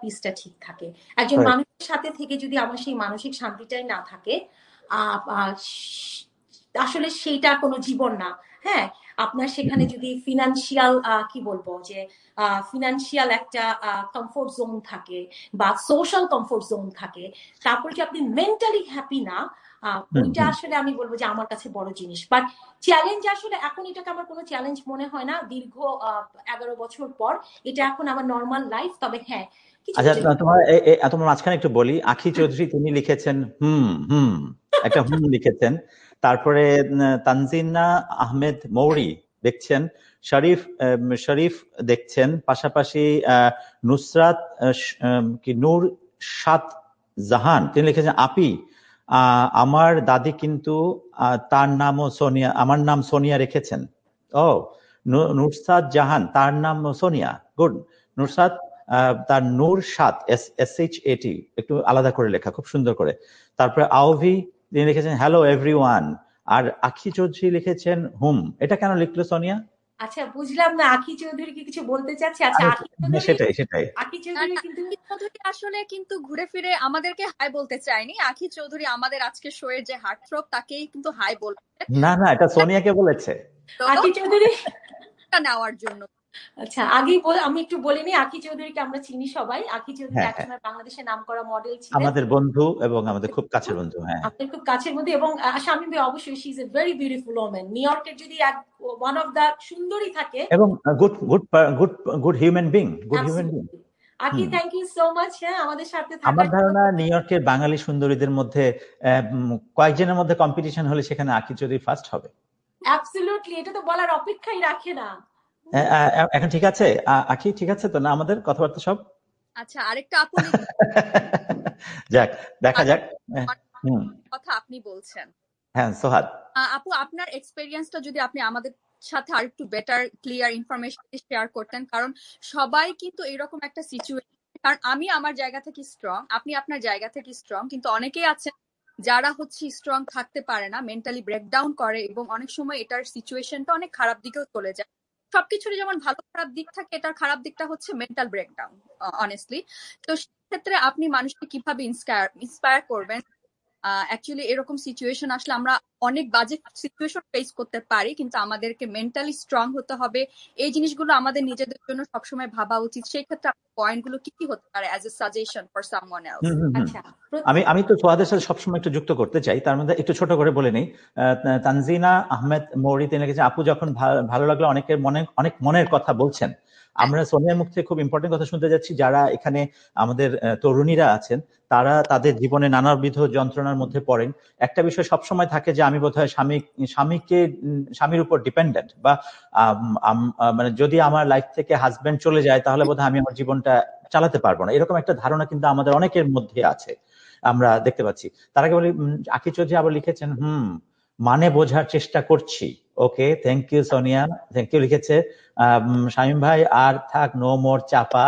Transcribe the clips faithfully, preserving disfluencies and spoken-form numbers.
পিসটা ঠিক থাকে। একজন মানুষের সাথে থেকে যদি আমার সেই মানসিক শান্তিটাই না থাকে, আসলে সেইটা কোনো জীবন না। হ্যাঁ, আপনার সেখানে যদি ফিনান্সিয়াল কি বলবো যে ফিনান্সিয়াল একটা কমফোর্ট জোন থাকে বা সোশ্যাল কমফোর্ট জোন থাকে, তারপর কি আপনি মেন্টালি হ্যাপি না, ওইটা আসলে আমি বলবো যে আমার কাছে বড় জিনিস। বাট চ্যালেঞ্জ আসলে এখন এটাকে আমার কোনো চ্যালেঞ্জ মনে হয় না দীর্ঘ এগারো বছর পর। এটা এখন আমার নর্মাল লাইফ। তবে হ্যাঁ, আচ্ছা তোমার তোমার মাঝখানে একটু বলি, আখি চৌধুরী তিনি লিখেছেন হুম হুম একটা হুম লিখেছেন। তারপরে তানজিনা আহমেদ মৌরি দেখছেন, শরীফ শরীফ দেখছেন, পাশাপাশি নুসরাত কি নূর সাত জাহান তিনি লিখেছেন আপি আমার দাদি কিন্তু তার নামও সোনিয়া, আমার নাম সোনিয়া রেখেছেন। ও নুরসাদ জাহান তার নাম সোনিয়া, গুড। নুরসাদ তার নূর সাত এস এইচ এটি একটু আলাদা করে লেখা, খুব সুন্দর করে। তারপরে আওভি তিনি লিখেছেন হ্যালো এভরিওয়ান, আর আখি চৌধুরী লিখেছেন হুম। এটা কেন লিখলো সোনিয়া? আচ্ছা বুঝলাম না, আখি চৌধুরী কি কিছু বলতে চাচ্ছে? আচ্ছা আখি চৌধুরী, সেটাই সেটাই আখি চৌধুরী কিন্তু চৌধুরী আসলে কিন্তু ঘুরে ফিরে আমাদেরকে হাই বলতে চায়নি। আখি চৌধুরী আমাদের আজকে শো এর যে হার্টথ্রব তাকেই কিন্তু হাই বলছে। না না, এটা সোনিয়াকে বলেছে আখি চৌধুরী নেওয়ার জন্য। আচ্ছা আগেই আমি একটু বলিনি, আখি চৌধুরীকে আমরা চিনি সবাই। আখি চৌধুরী একসময় বাংলাদেশে নামকরা মডেল ছিলেন, আমাদের বন্ধু এবং আমাদের খুব কাছের বন্ধু। হ্যাঁ, আমাদের খুব কাছের বন্ধু। এবং শামীম ভাই অবশ্যই she is a very beautiful woman. New ইয়র্কের যদি এক ওয়ান অফ দা সুন্দরী থাকে এবং good good good good human being, good human being. আকি থ্যাংক ইউ সো মাচ হ্যাঁ আমাদের সাথে থাকার। আমার ধারণা নিউ ইয়র্কের বাঙালি সুন্দরীদের মধ্যে কয়েকজনের মধ্যে কম্পিটিশন হলে সেখানে আকি চৌধুরী ফার্স্ট হবে। অ্যাবসলিউটলি, এটা তো বলার অপেক্ষাই রাখে না। এখন ঠিক আছে আকি, ঠিক আছে তো না আমাদের কথাবার্তা সব? আচ্ছা আরেকটা আপু যাক দেখা যাক কথা আপনি বলছেন। হ্যাঁ সোহাদ আপু আপনার এক্সপেরিয়েন্সটা যদি আপনি আমাদের সাথে আর একটু বেটার ক্লিয়ার ইনফরমেশন শেয়ার করতেন, কারণ সবাই কিন্তু এরকম একটা সিচুয়েশন, কারণ আমি আমার জায়গা থেকে স্ট্রং, আপনি আপনার জায়গা থেকে স্ট্রং, কিন্তু অনেকেই আছেন যারা হচ্ছে স্ট্রং থাকতে পারে না, মেন্টালি ব্রেকডাউন করে এবং অনেক সময় এটার সিচুয়েশনটা অনেক খারাপ দিকেও চলে যায়। সবকিছুরই যেমন ভালো খারাপ দিক থাকে, এটার খারাপ দিকটা হচ্ছে মেন্টাল ব্রেকডাউন অনেস্টলি। তো সেক্ষেত্রে আপনি মানুষকে কিভাবে ইন্সপায়ার ইন্সপায়ার করবেন? অ্যাকচুয়ালি এরকম সিচুয়েশন আসলে আমরা অনেক বাজে সিচুয়েশন ফেস করতে পারি, কিন্তু আমাদেরকে মেন্টালি স্ট্রং হতে হবে। এই জিনিসগুলো আমাদের নিজেদের জন্য সবসময় ভাবা উচিত। সেই ক্ষেত্রে পয়েন্টগুলো কি কি হতে পারে as a suggestion for someone else? আচ্ছা আমি আমি তো সোহাদের সাথে সবসময় একটু যুক্ত করতে চাই, তার মধ্যে একটু ছোট করে বলে নেই। তানজিনা আহমেদ মৌরি তিনি লিখেছেন আপু যখন ভালো লাগলো অনেকের মনে অনেক মনের কথা বলছেন। আমরা সোনিয়ার মুখ থেকে খুব ইম্পর্টেন্ট কথা শুনতে যাচ্ছি, যারা এখানে আমাদের তরুণীরা আছেন তারা তাদের জীবনে নানাবিধ যন্ত্রণার মধ্যে পড়েন। একটা বিষয় সবসময় থাকে যে আমি বোধহয় স্বামী স্বামীকে স্বামীর উপর ডিপেন্ডেন্ট, বা মানে যদি আমার লাইফ থেকে হাজবেন্ড চলে যায় তাহলে বোধহয় আমি আমার জীবনটা চালাতে পারবো না, এরকম একটা ধারণা কিন্তু আমাদের অনেকের মধ্যে আছে, আমরা দেখতে পাচ্ছি। তার আগে বলি আকি চৌধুরী আবার লিখেছেন হুম মানে বোঝার চেষ্টা করছি। Okay thank you Sonia, thank you. লিখেছে শামীম ভাই আর থাক নো মোর চাপা।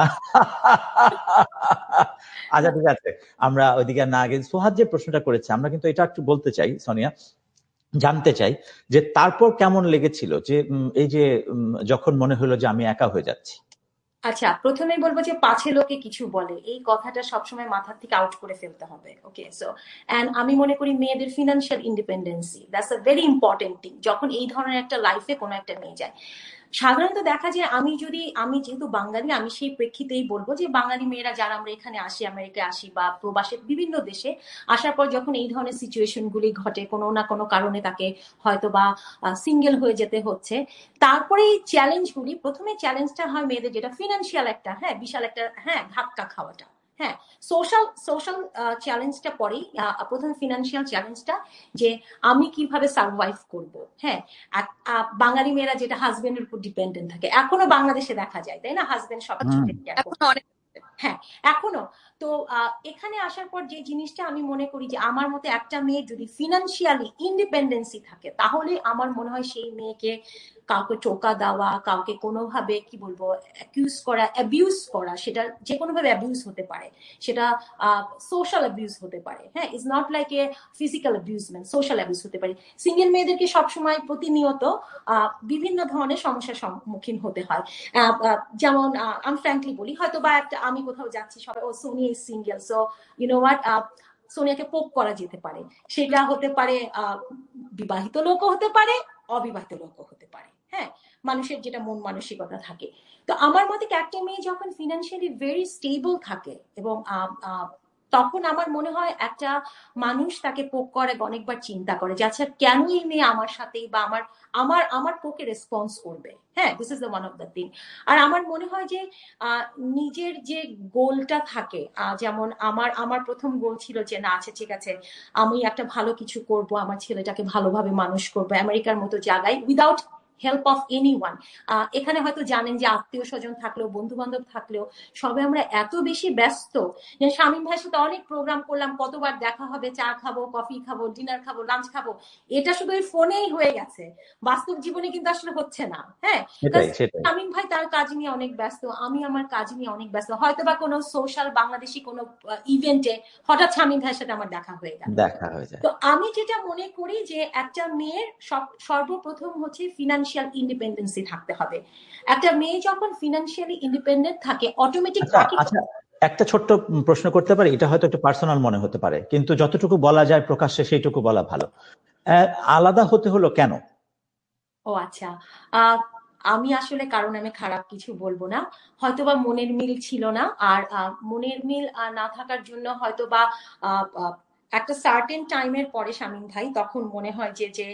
আচ্ছা ঠিক আছে, আমরা ওইদিকে না আগে সোহাদ যে প্রশ্নটা করেছে আমরা কিন্তু এটা একটু বলতে চাই সোনিয়া, জানতে চাই যে তারপর কেমন লেগেছিল যে এই যে যখন মনে হলো যে আমি একা হয়ে যাচ্ছি। আচ্ছা প্রথমেই বলবো যে পাছে লোকে কিছু বলে এই কথাটা সবসময় মাথার থেকে আউট করে ফেলতে হবে। ওকে সো এন্ড আমি মনে করি মেয়েদের financial independency that's a very important thing যখন এই ধরনের একটা লাইফে কোনো একটা মেয়ে যায়। সাধারণত দেখা যায় আমি যদি আমি যেহেতু বাঙালি আমি সেই প্রেক্ষিতেই বলবো যে বাঙালি মেয়েরা যারা আমরা এখানে আসি, আমেরিকায় আসি বা প্রবাসে বিভিন্ন দেশে আসার পর যখন এই ধরনের সিচুয়েশন গুলি ঘটে কোনো না কোনো কারণে তাকে হয়তো বা সিঙ্গেল হয়ে যেতে হচ্ছে, তারপরে এই চ্যালেঞ্জগুলি প্রথমে চ্যালেঞ্জটা হয় মেয়েদের যেটা ফিনান্সিয়াল একটা হ্যাঁ বিশাল একটা হ্যাঁ ধাক্কা খাওয়াটা। হ্যাঁ সোশ্যাল সোশ্যাল চ্যালেঞ্জটা পরেই, প্রথমে ফিনান্সিয়াল চ্যালেঞ্জটা যে আমি কিভাবে সার্ভাইভ করব। হ্যাঁ বাঙালি মেয়েরা যেটা হাজবেন্ডের উপর ডিপেন্ডেন্ট থাকে, এখনো বাংলাদেশে দেখা যায় তাই না, হাজবেন্ড সব হ্যাঁ এখনো। তো এখানে আসার পর যে জিনিসটা আমি মনে করি যে আমার মতে একটা মেয়ে যদি ফিনান্সিয়ালি ইন্ডিপেন্ডেন্সি থাকে তাহলে আমার মনে হয় সেই মেয়েকে কাউকে টোকা দেওয়া, কাউকে কোনোভাবে কি বলবো অ্যাকিউজ করা, অ্যাবিউজ করা, সেটা যে কোনোভাবে অ্যাবিউজ হতে পারে, সেটা সোশ্যাল অ্যাবিউজ হতে পারে। হ্যাঁ, is not like a physical অ্যাবিউজমেন্ট, social abuse হতে পারে। সিঙ্গেল মেয়েদেরকে সবসময় প্রতিনিয়ত বিভিন্ন ধরনের সমস্যার সম্মুখীন হতে হয়। যেমন আমি ফ্র্যাঙ্কলি বলি, হয়তো বা একটা আমি কোথাও যাচ্ছি, সবাই ও Sony is single, so you know what, সোনিয়াকে পোক করা যেতে পারে। সেটা হতে পারে আহ বিবাহিত লোকও হতে পারে, অবিবাহিত লোকও হতে পারে। হ্যাঁ, মানুষের যেটা মন মানসিকতা থাকে। তো আমার মতে একটা মেয়ে যখন ফিনান্সিয়ালি ভেরি স্টেবল থাকে এবং তখন আমার মনে হয় একটা মানুষ তাকে পোক করে অনেকবার চিন্তা করে যে আচ্ছা কেন এই মেয়ে আমার সাথে বা আমার আমার আমার পোকে রেসপন্স করবে। হ্যাঁ, this is the one of the thing. আর আমার মনে হয় যে নিজের যে গোলটা থাকে, যেমন আমার আমার প্রথম গোল ছিল যে না আছে ঠিক আছে আমি একটা ভালো কিছু করব, আমার ছেলেটাকে ভালোভাবে মানুষ করবো আমেরিকার মতো জায়গায় without help of any one. এখানে হয়তো জানেন যে আত্মীয় স্বজন থাকলেও বন্ধু বান্ধব থাকলেও সবাই আমরা এত বেশি ব্যস্ত যে শামীম ভাইয়ের সাথে অনেক প্রোগ্রাম করলাম, কতবার দেখা হবে, চা খাবো, কফি খাবো, ডিনার খাবো, লাঞ্চ খাবো, এটা শুধু ওই ফোনেই হয়ে গেছে, বাস্তব জীবনে কিন্তু আসলে হচ্ছে না। হ্যাঁ, শামীম ভাই তার কাজ নিয়ে অনেক ব্যস্ত, আমি আমার কাজ নিয়ে অনেক ব্যস্ত, হয়তো বা কোনো সোশ্যাল বাংলাদেশি কোনো ইভেন্টে হঠাৎ শামীম ভাইয়ের সাথে আমার দেখা হয়ে গেল, দেখা হয়ে যায়। তো আমি যেটা মনে করি যে একটা মেয়ের সর্বপ্রথম হচ্ছে ফিনান্সিয়াল ইন্ডিপেন্ডেন্সি থাকতে হবে। একটা মেয়ে যখন ফিনান্সিয়ালি ইন্ডিপেন্ডেন্ট থাকে অটোমেটিক। আচ্ছা, একটা ছোট্ট প্রশ্ন করতে পারি, এটা হয়তো একটু পার্সোনাল মনে হতে পারে, কিন্তু যতটুকু বলা যায় প্রকাশ্যে সেইটুকু বলা ভালো। আলাদা হতে হলো কেন? ও আচ্ছা, আহ আমি আসলে কারণ আমি খারাপ কিছু বলবো না, হয়তোবা মনের মিল ছিল না। আর মনের মিল না থাকার জন্য হয়তোবা একটা সার্টেন টাইমের পরে শামীম ভাই তখন মনে হয় যে যে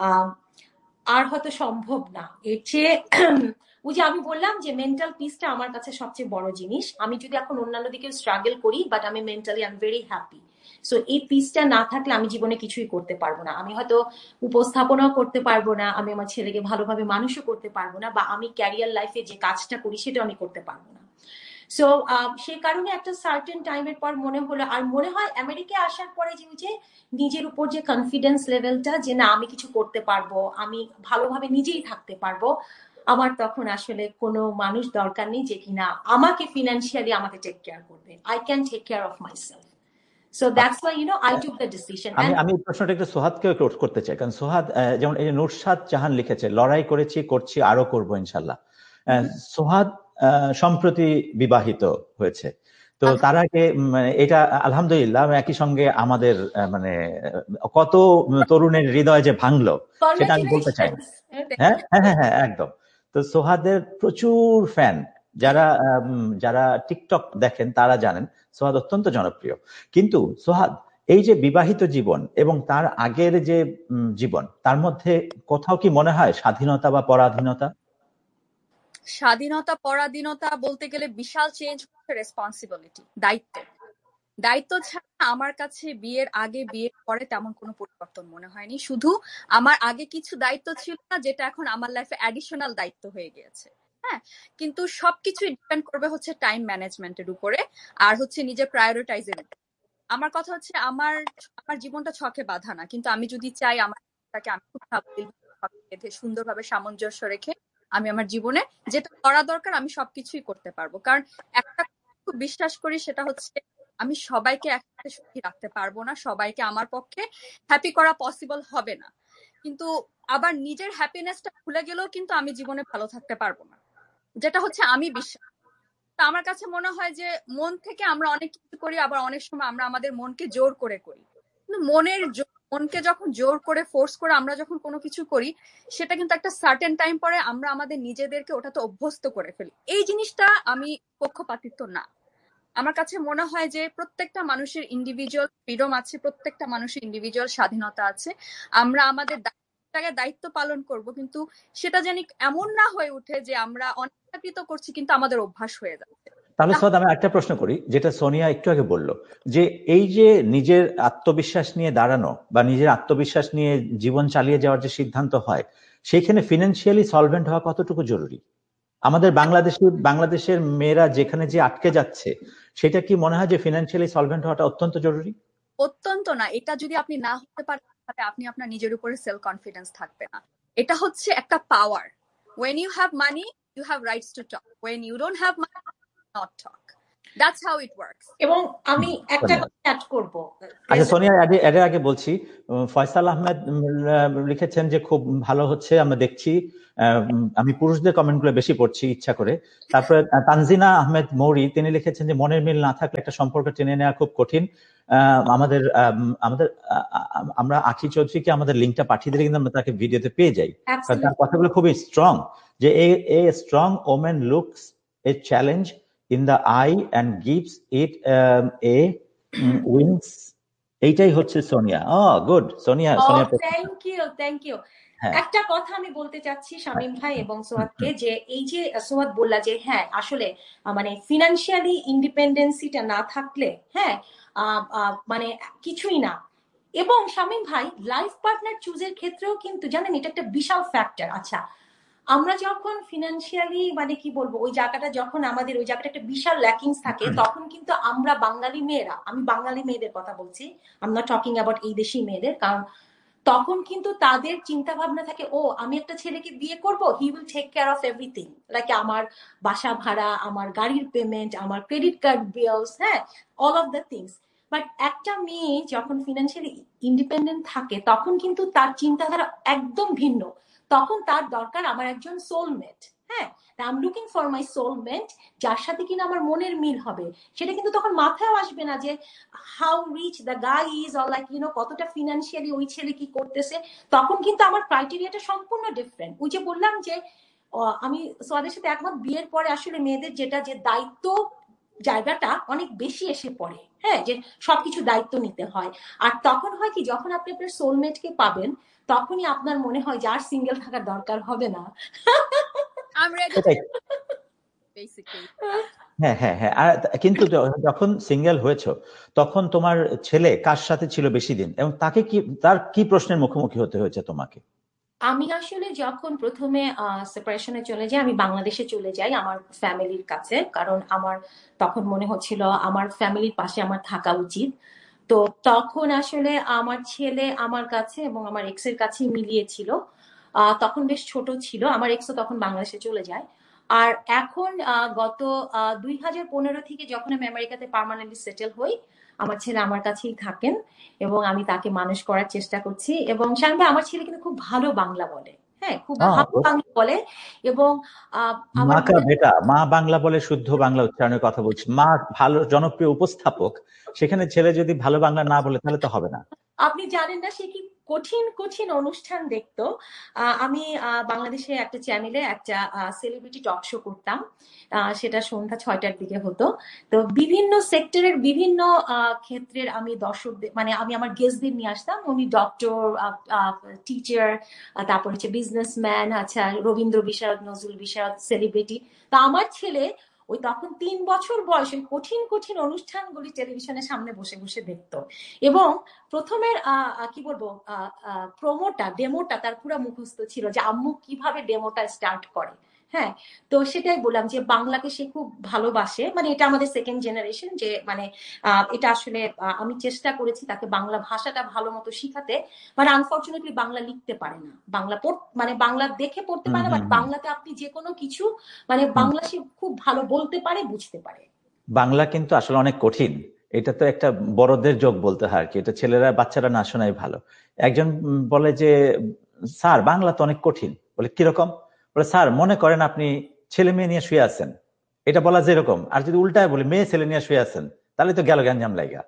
আর হয়তো সম্ভব না। এর চেয়ে ওই যে আমি বললাম যে মেন্টাল পিসটা আমার কাছে সবচেয়ে বড় জিনিস। আমি যদি এখন অন্যান্য দিকে স্ট্রাগল করি বাট আমি mentally I am very happy. So এই পিসটা না থাকলে আমি জীবনে কিছুই করতে পারবো না। আমি হয়তো উপস্থাপনাও করতে পারবো না, আমি আমার ছেলেকে ভালোভাবে মানুষও করতে পারবো না, বা আমি ক্যারিয়ার লাইফে যে কাজটা করি সেটা আমি করতে পারবো না। সো সেই কারণে একটা সার্টেন টাইমের পর মনে হলো, আর মনে হয় আমেরিকায় আসার পরে যে নিজের উপর যে কনফিডেন্স লেভেলটা যে না আমি কিছু করতে পারবো, আমি ভালোভাবে নিজেই থাকতে পারবো, আমার তখন আসলে কোনো মানুষ দরকার নেই যে কিনা আমাকে ফিনান্সিয়ালি আমাকে টেক কেয়ার করবে। I can take care of myself. So that's why you know I took the decision. আমি আমি প্রশ্নটা একটু সোহাদকে করতে চাই, কারণ সোহাদ যেমন এই যে নুরশাদ জাহান লিখেছে লড়াই করেছি, করছি, আরো করব ইনশাআল্লাহ। সোহাদ সম্প্রতি বিবাহিত হয়েছে, তো তার আগে মানে এটা আলহামদুলিল্লাহ একই সঙ্গে আমাদের মানে কত তরুণের হৃদয় যে ভাঙলো সেটা আমি বলতে চাই। হ্যাঁ হ্যাঁ হ্যাঁ হ্যাঁ একদম। তো সোহাদের প্রচুর ফ্যান, যারা যারা টিকটক দেখেন তারা জানেন সোহাদ অত্যন্ত জনপ্রিয়। কিন্তু সোহাদ এই যে বিবাহিত জীবন এবং তার আগের যে জীবন, তার মধ্যে কোথাও কি মনে হয় স্বাধীনতা বা পরাধীনতা? স্বাধীনতা পরাধীনতা বলতে গেলে বিশাল চেঞ্জ হচ্ছে রেসপন্সিবিলিটি, দায়িত্ব। দায়িত্ব ছাড়া আমার কাছে বিয়ের আগে বিয়ের পরে তেমন কোনো পরিবর্তন মনে হয়নি। শুধু আমার আগে কিছু দায়িত্ব ছিল না যেটা এখন আমার লাইফে অ্যাডিশনাল দায়িত্ব হয়ে গিয়েছে। হ্যাঁ, কিন্তু সবকিছু ডিপেন্ড করবে হচ্ছে টাইম ম্যানেজমেন্টের উপরে আর হচ্ছে নিজের প্রায়োরিটাইজের উপরে। আমার কথা হচ্ছে আমার আমার জীবনটা ছকে বাঁধা না, কিন্তু আমি যদি চাই আমার আমি খুব বেঁধে সুন্দরভাবে সামঞ্জস্য রেখে আমি আমার জীবনে যেটা করা দরকার আমি সবকিছুই করতে পারবো। কারণ একটা খুব বিশ্বাস করি সেটা হচ্ছে আমি সবাইকে একসাথে সুখী রাখতে পারবো না, সবাইকে আমার পক্ষে হ্যাপি করা পসিবল হবে না, কিন্তু আবার নিজের হ্যাপিনেসটা ভুলে গেলেও কিন্তু আমি জীবনে ভালো থাকতে পারবো না, যেটা হচ্ছে আমি বিশ্বাস। তা আমার কাছে মনে হয় যে মন থেকে আমরা অনেক কিছু করি, আবার অনেক সময় আমরা আমাদের মনকে জোর করে করি, কিন্তু মনের মনকে যখন জোর করে ফোর্স করে আমরা যখন কোনো কিছু করি সেটা কিন্তু একটা সার্টেন টাইম পরে আমরা আমাদের নিজেদেরকে ওটাতে অভ্যস্ত করে ফেলি। এই জিনিসটা আমি পক্ষপাতিত্ব না। আমার কাছে মনে হয় যে প্রত্যেকটা মানুষের ইন্ডিভিজুয়াল ফ্রিডম আছে, প্রত্যেকটা মানুষের ইন্ডিভিজুয়াল স্বাধীনতা আছে। আমরা আমাদের জায়গায় দায়িত্ব পালন করব, কিন্তু সেটা জানি এমন না হয়ে উঠে যে আমরা অনিচ্ছাকৃত করছি কিন্তু আমাদের অভ্যাস হয়ে যাচ্ছে। তাহলে সোহাদ আমি একটা প্রশ্ন করি, যেটা সোনিয়া একটু আগে বললো, যে এই যে নিজের আত্মবিশ্বাস নিয়ে দাঁড়ানো বা নিজের আত্মবিশ্বাস নিয়ে জীবন চালিয়ে যাওয়ার যে সিদ্ধান্ত হয়, সেইখানে ফিনান্সিয়ালি সলভেন্ট হওয়া কতটুকু জরুরি? আমাদের বাংলাদেশি বাংলাদেশের মেয়েরা যেখানে যে আটকে যাচ্ছে, সেটা কি মনে হয় যে ফিনান্সিয়ালি সলভেন্ট হওয়াটা অত্যন্ত জরুরি? অত্যন্ত না। এটা যদি আপনি না হতে পারেন তাহলে আপনি আপনার নিজের উপরে সেলফ কনফিডেন্স থাকবে না। এটা হচ্ছে একটা পাওয়ার, When you have money, you have rights to talk. When you don't have money, not talk. That's how it works. এবং আমি একটা কথা অ্যাড করব। আচ্ছা সোনিয়া, এর আগে বলছি, ফয়সাল আহমেদ লিখেছেন যে খুব ভালো হচ্ছে, আমরা দেখছি। আমি পুরুষদের কমেন্টগুলো বেশি পড়ছি ইচ্ছা করে। তারপরে তানজিনা আহমেদ মৌরি তিনি লিখেছেন যে মনের মিল না থাকলে একটা সম্পর্ক টেনে নেওয়া খুব কঠিন। আমাদের আমাদের আমরা আখি চৌধুরীকে আমাদের লিঙ্কটা পাঠিয়ে দিলে কিন্তু আমরা তাকে ভিডিওতে পেয়ে যাই, কারণ তার কথাগুলো খুবই স্ট্রং, যে a strong women looks A challenge in the eye and gives it um, a um, wings. এইটাই হচ্ছে সোনিয়া। ও good Sonia. Sonia thank you thank you. একটা কথা আমি বলতে চাচ্ছি শামীম ভাই এবং সোহাদকে, যে এই যে সোহাদ বললা যে হ্যাঁ আসলে মানে ফিনান্সিয়ালি ইন্ডিপেন্ডেন্সিটা না থাকলে হ্যাঁ মানে কিছুই না। এবং শামীম ভাই লাইফ পার্টনার চুজের ক্ষেত্রেও কিন্তু জানেন এটা একটা বিশাল ফ্যাক্টর। আচ্ছা আমরা যখন ফিনান্সিয়ালি মানে কি বলবো ওই জায়গাটা যখন আমাদের ওই জায়গাটা একটা বিশাল ল্যাকিংস থাকে, তখন কিন্তু আমরা বাঙালি মেয়েরা, আমি বাঙালি মেয়েদের কথা বলছি, I am not talking about এই দেশি মেয়েদের, কারণ তখন কিন্তু তাদের চিন্তা ভাবনা থাকে ও আমি একটা ছেলেকে বিয়ে করব, he will take care of everything, like আমার বাসা ভাড়া, আমার গাড়ির পেমেন্ট, আমার ক্রেডিট কার্ড বিলস, হ্যাঁ all of the things. But একটা মেয়ে যখন ফিনান্সিয়ালি ইন্ডিপেন্ডেন্ট থাকে তখন কিন্তু তার চিন্তাধারা একদম ভিন্ন। তখন তার দরকার আমার একজন সোলমেট, হ্যাঁ I am looking for my soulmate, যার সাথে কিনা আমার মনের মিল হবে। সেটা কিন্তু তখন মাথায় আসবে না যে how reach the guy is or like you know কতটা ফিনান্সিয়ালি ওই ছেলে কি করতেছে। তখন কিন্তু আমার ক্রাইটেরিয়াটা সম্পূর্ণ ডিফারেন্ট। ওই যে বললাম যে আমি সোয়াদের সাথে একমত, বিয়ের পরে আসলে মেয়েদের যেটা যে দায়িত্ব জায়গাটা অনেক বেশি এসে পড়ে, হ্যাঁ যে সবকিছু দায়িত্ব নিতে হয়। আর তখন হয় কি যখন আপনি আপনার সোলমেটকে পাবেন তখনই আপনার মনে হয় যে আর সিঙ্গেল থাকার দরকার হবে না। হ্যাঁ হ্যাঁ হ্যাঁ। আর কিন্তু যখন সিঙ্গেল হয়েছো তখন তোমার ছেলে কার সাথে ছিল বেশি দিন এবং তাকে কি তার কি প্রশ্নের মুখোমুখি হতে হয়েছে তোমাকে? আমি আসলে যখন প্রথমে সেপারেশনে চলে যাই, আমি বাংলাদেশে চলে যাই আমার ফ্যামিলির কাছে, কারণ আমার তখন মনে হচ্ছিল আমার ফ্যামিলির পাশে আমার থাকা উচিত। তো তখন আসলে আমার ছেলে আমার কাছে এবং আমার এক্সের কাছে মিলিয়েছিল। তখন বেশ ছোট ছিল, আমার এক্সও তখন বাংলাদেশে চলে যায়। আর এখন গত দুই হাজার পনেরো থেকে যখন আমি আমেরিকাতে পার্মানেন্টলি সেটেল হই, আমার ছেলে আমার কাছেই থাকেন এবং আমি তাকে মানুষ করার চেষ্টা করছি। এবং শামীম ভাই আমার ছেলে কিন্তু খুব ভালো বাংলা বলে, হ্যাঁ খুব ভালো বাংলা বলে। এবং মা কা বেটা মা বাংলা বলে, শুদ্ধ বাংলা উচ্চারণের কথা বলছি। মা ভালো জনপ্রিয় উপস্থাপক, সেখানে ছেলে যদি ভালো বাংলা না বলে তাহলে তো হবে না। আপনি জানেন না সে কি কঠিন কঠিন অনুষ্ঠান দেখতো। আমি বাংলাদেশে একটা চ্যানেলে একটা সেলিব্রিটি টক শো করতাম, সেটা সন্ধ্যা ছয়টার দিকে হতো। তো বিভিন্ন সেক্টরের বিভিন্ন ক্ষেত্রের আমি দর্শকদের মানে আমি আমার গেস্টদের নিয়ে আসতাম। উনি ডক্টর, টিচার, তারপর হচ্ছে বিজনেসম্যান, আচ্ছা রবীন্দ্র বিশারদ, নজরুল বিশারদ, সেলিব্রিটি। তো আমার ছেলে ওই তখন তিন বছর বয়সে কঠিন কঠিন অনুষ্ঠানগুলি টেলিভিশনের সামনে বসে বসে দেখতো। এবং প্রথমের কি বলবো প্রোমোটা ডেমোটা তার পুরো মুখস্থ ছিল যে আম্মু কিভাবে ডেমোটা স্টার্ট করে। হ্যাঁ তো সেটাই বললাম যে বাংলাকে সে খুব ভালোবাসে, মানে এটা আমাদের সেকেন্ড জেনারেশন, যে মানে এটা আসলে আমি চেষ্টা করেছি তাকে বাংলা ভাষাটা ভালো মতো শিখাতে, বাট আনফর্চুনেটলি বাংলা লিখতে পারে না, বাংলা মানে বাংলা দেখে পড়তে পারে না, বাট বাংলাতে আপনি যে কোনো কিছু মানে বাংলা সে খুব ভালো বলতে পারে, বুঝতে পারে। বাংলা কিন্তু আসলে অনেক কঠিন, এটা তো একটা বড়দের যোগ বলতে হয় আর কি, এটা ছেলেরা বাচ্চারা না শোনাই ভালো। একজন বলে যে স্যার বাংলা তো অনেক কঠিন। বলে কিরকম? বলে স্যার মনে করেন আপনি ছেলে মেয়ে নিয়ে শুয়ে আছেন, এটা বলা যেরকম, আর যদি উল্টায় বলে মেয়ে ছেলে নিয়ে শুয়ে আছেন তাহলে তো গেল গ্যাঞ্জাম লাগা।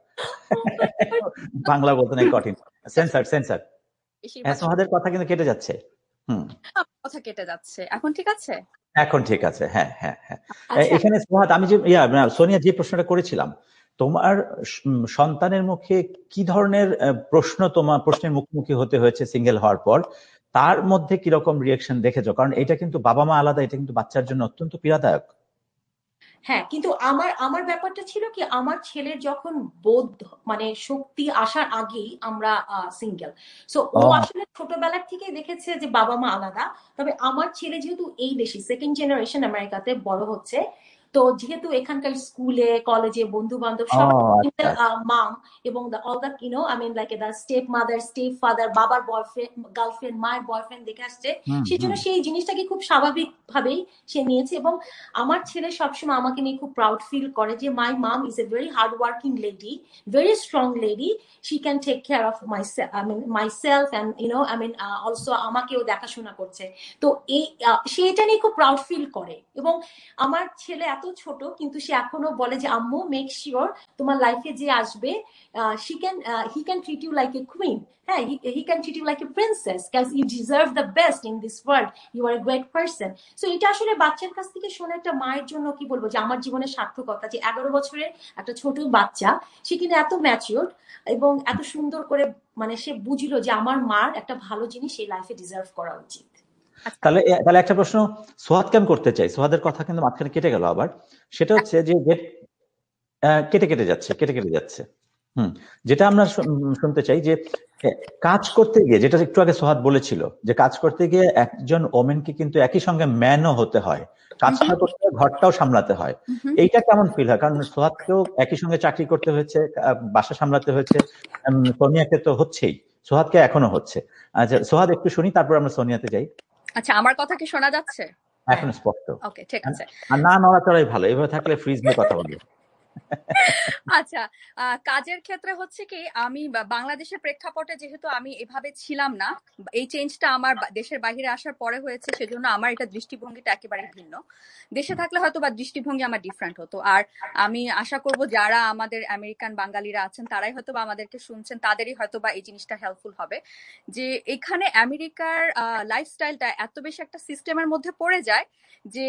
বাংলা বলতে নাই কঠিন। সেন্সার সেন্সার সোহাদের কথা কিন্তু কেটে যাচ্ছে। হুম কথা কেটে যাচ্ছে, এখন ঠিক আছে? এখন ঠিক আছে। হ্যাঁ হ্যাঁ হ্যাঁ। এখানে সোহাদ আমি যে ইয়া সোনিয়া যে প্রশ্নটা করেছিলাম, তোমার সন্তানের মুখে কি ধরনের প্রশ্ন তোমার প্রশ্নের মুখোমুখি হতে হয়েছে সিঙ্গেল হওয়ার পর, তার মধ্যে কিরকম রিয়াকশন দেখেছো? কারণ এটা কিন্তু বাবা মা আলাদা, এটা কিন্তু বাচ্চার জন্য অত্যন্ত পীড়াদায়ক। হ্যাঁ কিন্তু আমার আমার ব্যাপারটা ছিল কি আমার ছেলের যখন বোধ মানে শক্তি আসার আগেই আমরা সিঙ্গেল, সো ও আসলে ছোটবেলার থেকে দেখেছে যে বাবা মা আলাদা। তবে আমার ছেলে যেহেতু এই দেশে সেকেন্ড জেনারেশন আমেরিকাতে বড় হচ্ছে, তো যেহেতু এখানকার স্কুলে কলেজে বন্ধু বান্ধব ও সবাই আচ্ছা মাম এবং all the you know I mean like the step mother step father বাবার বয়ফ্রেন্ড গার্লফ্রেন্ড মায়ের বয়ফ্রেন্ড দেখে আসছে, হুম সেই জন্য হুম সেই জিনিসটাকে খুব স্বাভাবিক ভাবেই সে নিয়েছে। এবং আমার ছেলে সবসময় আমাকে নিয়ে খুব প্রাউড ফিল করে যে মাই মাম is a very hard working lady, very strong lady, she can take care of my I mean myself and you know I mean also আমাকেও দেখাশোনা করছে। তো এই আহ, সে এটা নিয়ে খুব প্রাউড ফিল করে। এবং আমার ছেলে এত ছোট কিন্তু সে এখনো বলে যে আম্মু মেক শিওর তোমার লাইফে যে আসবে she can he can treat you like a queen, হ্যাঁ he can treat you like a princess because you deserve the best in this world, you R a great person. So এটা আসলে বাচ্চার কাছ থেকে শোনা একটা মায়ের জন্য কি বলবো যে আমার জীবনের সার্থকতা যে এগারো বছরের একটা ছোট বাচ্চা সে কিনা এত ম্যাচিওর এবং এত সুন্দর করে মানে সে বুঝলো যে আমার মার একটা ভালো জিনিস এই লাইফে ডিজার্ভ করা উচিত। তাহলে তাহলে একটা প্রশ্ন সোহাদ কেন করতে চাই, সোহাদের কথা কিন্তু মাঝখানে কেটে গেল আবার, সেটা হচ্ছে যে কেটে কেটে যাচ্ছে কেটে কেটে যাচ্ছে হুম যেটা আমরা শুনতে চাই যে কাজ করতে গিয়ে, যেটা একটু আগে সোহাদ বলেছিল যে কাজ করতে গিয়ে একজন ওমেনকে কিন্তু একই সঙ্গে ম্যানও হতে হয়, কাজটা করতে হয়, ঘরটাও সামলাতে হয়। এইটা কেমন ফিল হয়? কারণ সোহাদকেও একই সঙ্গে চাকরি করতে হয়েছে, বাসা সামলাতে হয়েছে, সোনিয়াকে তো হচ্ছেই, সোহাদকে এখনো হচ্ছে। আচ্ছা সোহাদ একটু শুনি, তারপর আমরা সোনিয়াতে যাই। আচ্ছা আমার কথা কি শোনা যাচ্ছে? এখন স্পষ্ট। ওকে ঠিক আছে। আর না নড়াচড়াই ভালো, এভাবে থাকলে ফ্রিজ নিয়ে কথা বলবো। আচ্ছা কাজের ক্ষেত্রে হচ্ছে কি আমি বাংলাদেশের প্রেক্ষাপটে যেহেতু আমি এভাবে ছিলাম না, এই চেঞ্জটা আমার দেশের বাইরে আসার পরে হয়েছে, সেজন্য আমার এটা দৃষ্টিভঙ্গিটা একেবারে ভিন্ন। দেশে থাকলে হয়তো বা দৃষ্টিভঙ্গি আমার ডিফারেন্ট হতো। আর আমি আশা করব যারা আমাদের আমেরিকান বাঙালিরা আছেন তারাই হয়তো বা আমাদেরকে শুনছেন, তাদেরই হয়তো বা এই জিনিসটা হেল্পফুল হবে যে এখানে আমেরিকার লাইফস্টাইলটা এত বেশি একটা সিস্টেমের মধ্যে পড়ে যায় যে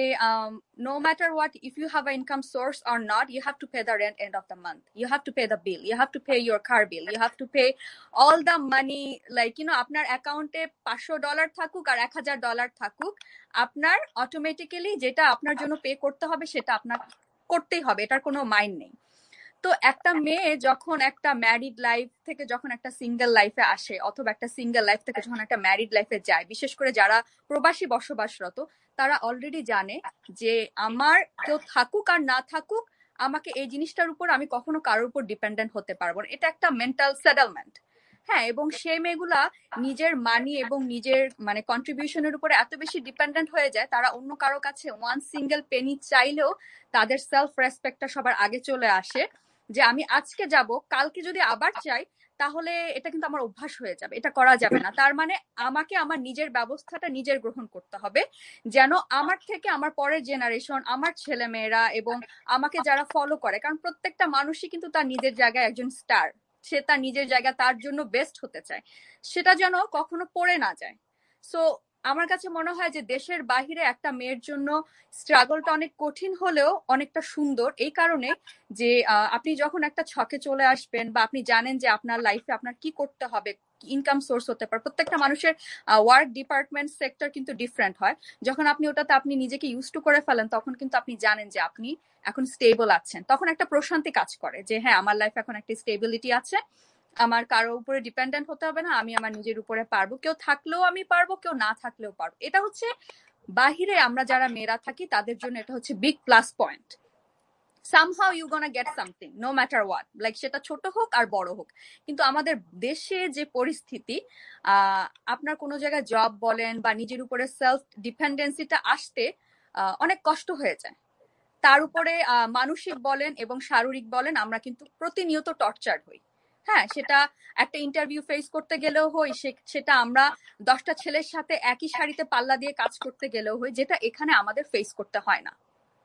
no matter what, if you have an income source or not, you have to pay the rent end of the month, you have to pay the bill, you have to pay your car bill, you have to pay all the money, like you know আপনার অ্যাকাউন্টে পাঁচশো dollar থাকুক আর এক হাজার dollar থাকুক, আপনার automatically যেটা আপনার জন্য পে করতে হবে সেটা আপনার করতেই হবে, এটার কোনো মাইন্ড নেই। তো একটা মেয়ে যখন একটা ম্যারিড লাইফ থেকে যখন একটা সিঙ্গেল লাইফে আসে, অথবা একটা সিঙ্গেল লাইফ থেকে যখন একটা ম্যারিড লাইফে যায়, বিশেষ করে যারা প্রবাসী বসবাসরত, তারা অলরেডি জানে যে আমার কেউ থাকুক আর না থাকুক আমাকে এই জিনিসটার উপর আমি কখনো কারোর উপর ডিপেন্ডেন্ট হতে পারবো না, এটা একটা মেন্টাল সেটেলমেন্ট। হ্যাঁ, এবং সেই মেয়েগুলা নিজের মানি এবং নিজের মানে কন্ট্রিবিউশনের উপরে এত বেশি ডিপেন্ডেন্ট হয়ে যায়, তারা অন্য কারো কাছে ওয়ান সিঙ্গেল পেনি চাইলেও তাদের সেলফ রেসপেক্টটা সবার আগে চলে আসে যে আমি আজকে যাব, কালকে যদি আবার চাই তাহলে এটা কিন্তু আমার অভ্যাস হয়ে যাবে, এটা করা যাবে না। তার মানে আমাকে আমার নিজের ব্যবস্থাটা নিজের গ্রহণ করতে হবে, যেন আমার থেকে আমার পরের জেনারেশন, আমার ছেলে মেয়েরা এবং আমাকে যারা ফলো করে, কারণ প্রত্যেকটা মানুষই কিন্তু তার নিজের জায়গায় একজন স্টার, সে তার নিজের জায়গায় তার জন্য বেস্ট হতে চায়, সেটা যেন কখনো পড়ে না যায়। সো আমার কাছে মনে হয় যে দেশের বাহিরে একটা মেয়ের জন্য স্ট্রাগলটা অনেক কঠিন হলেও অনেকটা সুন্দর, এই কারণে যে আপনি যখন একটা ছকে চলে আসবেন বা আপনি জানেন যে আপনার লাইফে আপনার কি করতে হবে, ইনকাম সোর্স হতে পারে, প্রত্যেকটা মানুষের ওয়ার্ক ডিপার্টমেন্ট সেক্টর কিন্তু ডিফারেন্ট হয়, যখন আপনি ওটাতে আপনি নিজেকে ইউজ টু করে ফেলেন তখন কিন্তু আপনি জানেন যে আপনি এখন স্টেবল আছেন, তখন একটা প্রশান্তি কাজ করে যে হ্যাঁ আমার লাইফে এখন একটা স্টেবিলিটি আছে, আমার কারো উপরে ডিপেন্ডেন্ট হতে হবে না, আমি আমার নিজের উপরে পারবো, কেউ থাকলেও আমি পারবো, কেউ না থাকলেও পারবো। এটা হচ্ছে বাহিরে আমরা যারা মেয়েরা থাকি তাদের জন্য এটা হচ্ছে big plus point. somehow you gonna get something no matter what, like সেটা ছোট হোক আর বড় হোক। কিন্তু আমাদের দেশে যে পরিস্থিতি, আহ আপনার কোনো জায়গায় জব বলেন বা নিজের উপরে সেলফ ডিপেন্ডেন্সিটা আসতে অনেক কষ্ট হয়ে যায়, তার উপরে মানসিক বলেন এবং শারীরিক বলেন আমরা কিন্তু প্রতিনিয়ত টর্চার হই। হ্যাঁ, সেটা একটা ইন্টারভিউ ফেস করতে গেলেও হই, সেটা আমরা দশটা ছেলের সাথে একই শাড়িতে পাল্লা দিয়ে কাজ করতে গেলেও হই, যেটা এখানে আমাদের ফেস করতে হয় না।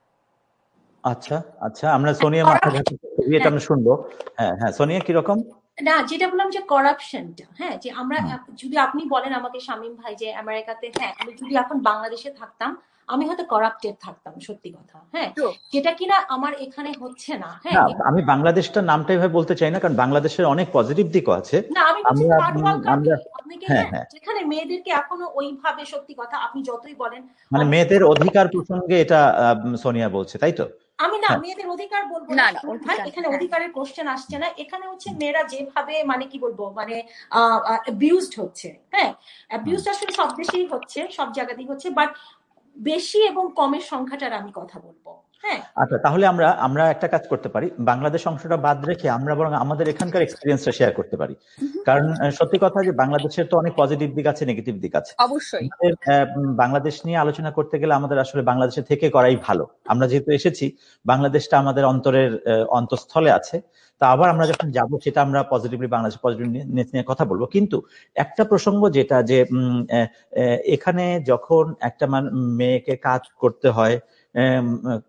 আচ্ছা আচ্ছা, আমরা সোনিয়া মাথা এটা আমরা শুনবো। হ্যাঁ হ্যাঁ সোনিয়া কিরকম? না, যেটা বললাম যে করাপশনটা, হ্যাঁ যে আমরা যদি আপনি বলেন আমাকে শামীম ভাই যে আমেরিকাতে, হ্যাঁ আমি যদি এখন বাংলাদেশে থাকতাম আমি হয়তো করাপ্টেড থাকতাম, সত্যি কথা। হ্যাঁ, যেটা কিনা আমার এখানে হচ্ছে না। হ্যাঁ, আমি বাংলাদেশটা নামটাই ভাবে বলতে চাই না, কারণ বাংলাদেশের অনেক পজিটিভ দিকও আছে। না, আমি আপনাকে যেখানে মেয়েদেরকে এখনো ওইভাবে, সত্যি কথা আপনি যতই বলেন, মানে মেয়েদের অধিকার প্রসঙ্গে এটা সোনিয়া বলছে, তাই তো? আমি না মেয়েদের অধিকার বলবো না, এখানে অধিকারের কোশ্চেন আসছে না, এখানে হচ্ছে মেয়েরা যেভাবে মানে কি বলবো মানে অ্যাবিউজড হচ্ছে। হ্যাঁ, অ্যাবিউজড আসলে সব দেশেই হচ্ছে, সব জায়গাতেই হচ্ছে, বাট বেশি এবং কমের সংখ্যাটার আমি কথা বলবো। হ্যাঁ আচ্ছা, তাহলে আমরা আমরা একটা কাজ করতে পারি, বাংলাদেশ অংশটা বাদ রেখে আমরা বরং আমাদের এখানকার এক্সপিরিয়েন্সটা শেয়ার করতে পারি। কারণ আহ, সত্যি কথা যে বাংলাদেশের তো অনেক পজিটিভ দিক আছে, নেগেটিভ দিক আছে। অবশ্যই আমাদের আহ, উম, বাংলাদেশ নিয়ে আলোচনা করতে গেলে আমাদের আসলে বাংলাদেশে থেকে করাই ভালো। আমরা যেহেতু এসেছি, বাংলাদেশটা আমাদের অন্তরের আহ, অন্তঃস্থলে আছে। তা আবার আমরা যখন যাব সেটা আমরা পজিটিভলি বাংলাদেশ পজিটিভনেস নিয়ে কথা বলবো। কিন্তু একটা প্রসঙ্গ যেটা যে উম, আহ, আহ, এখানে যখন একটা মান- মেয়েকে কাজ করতে হয়, আম,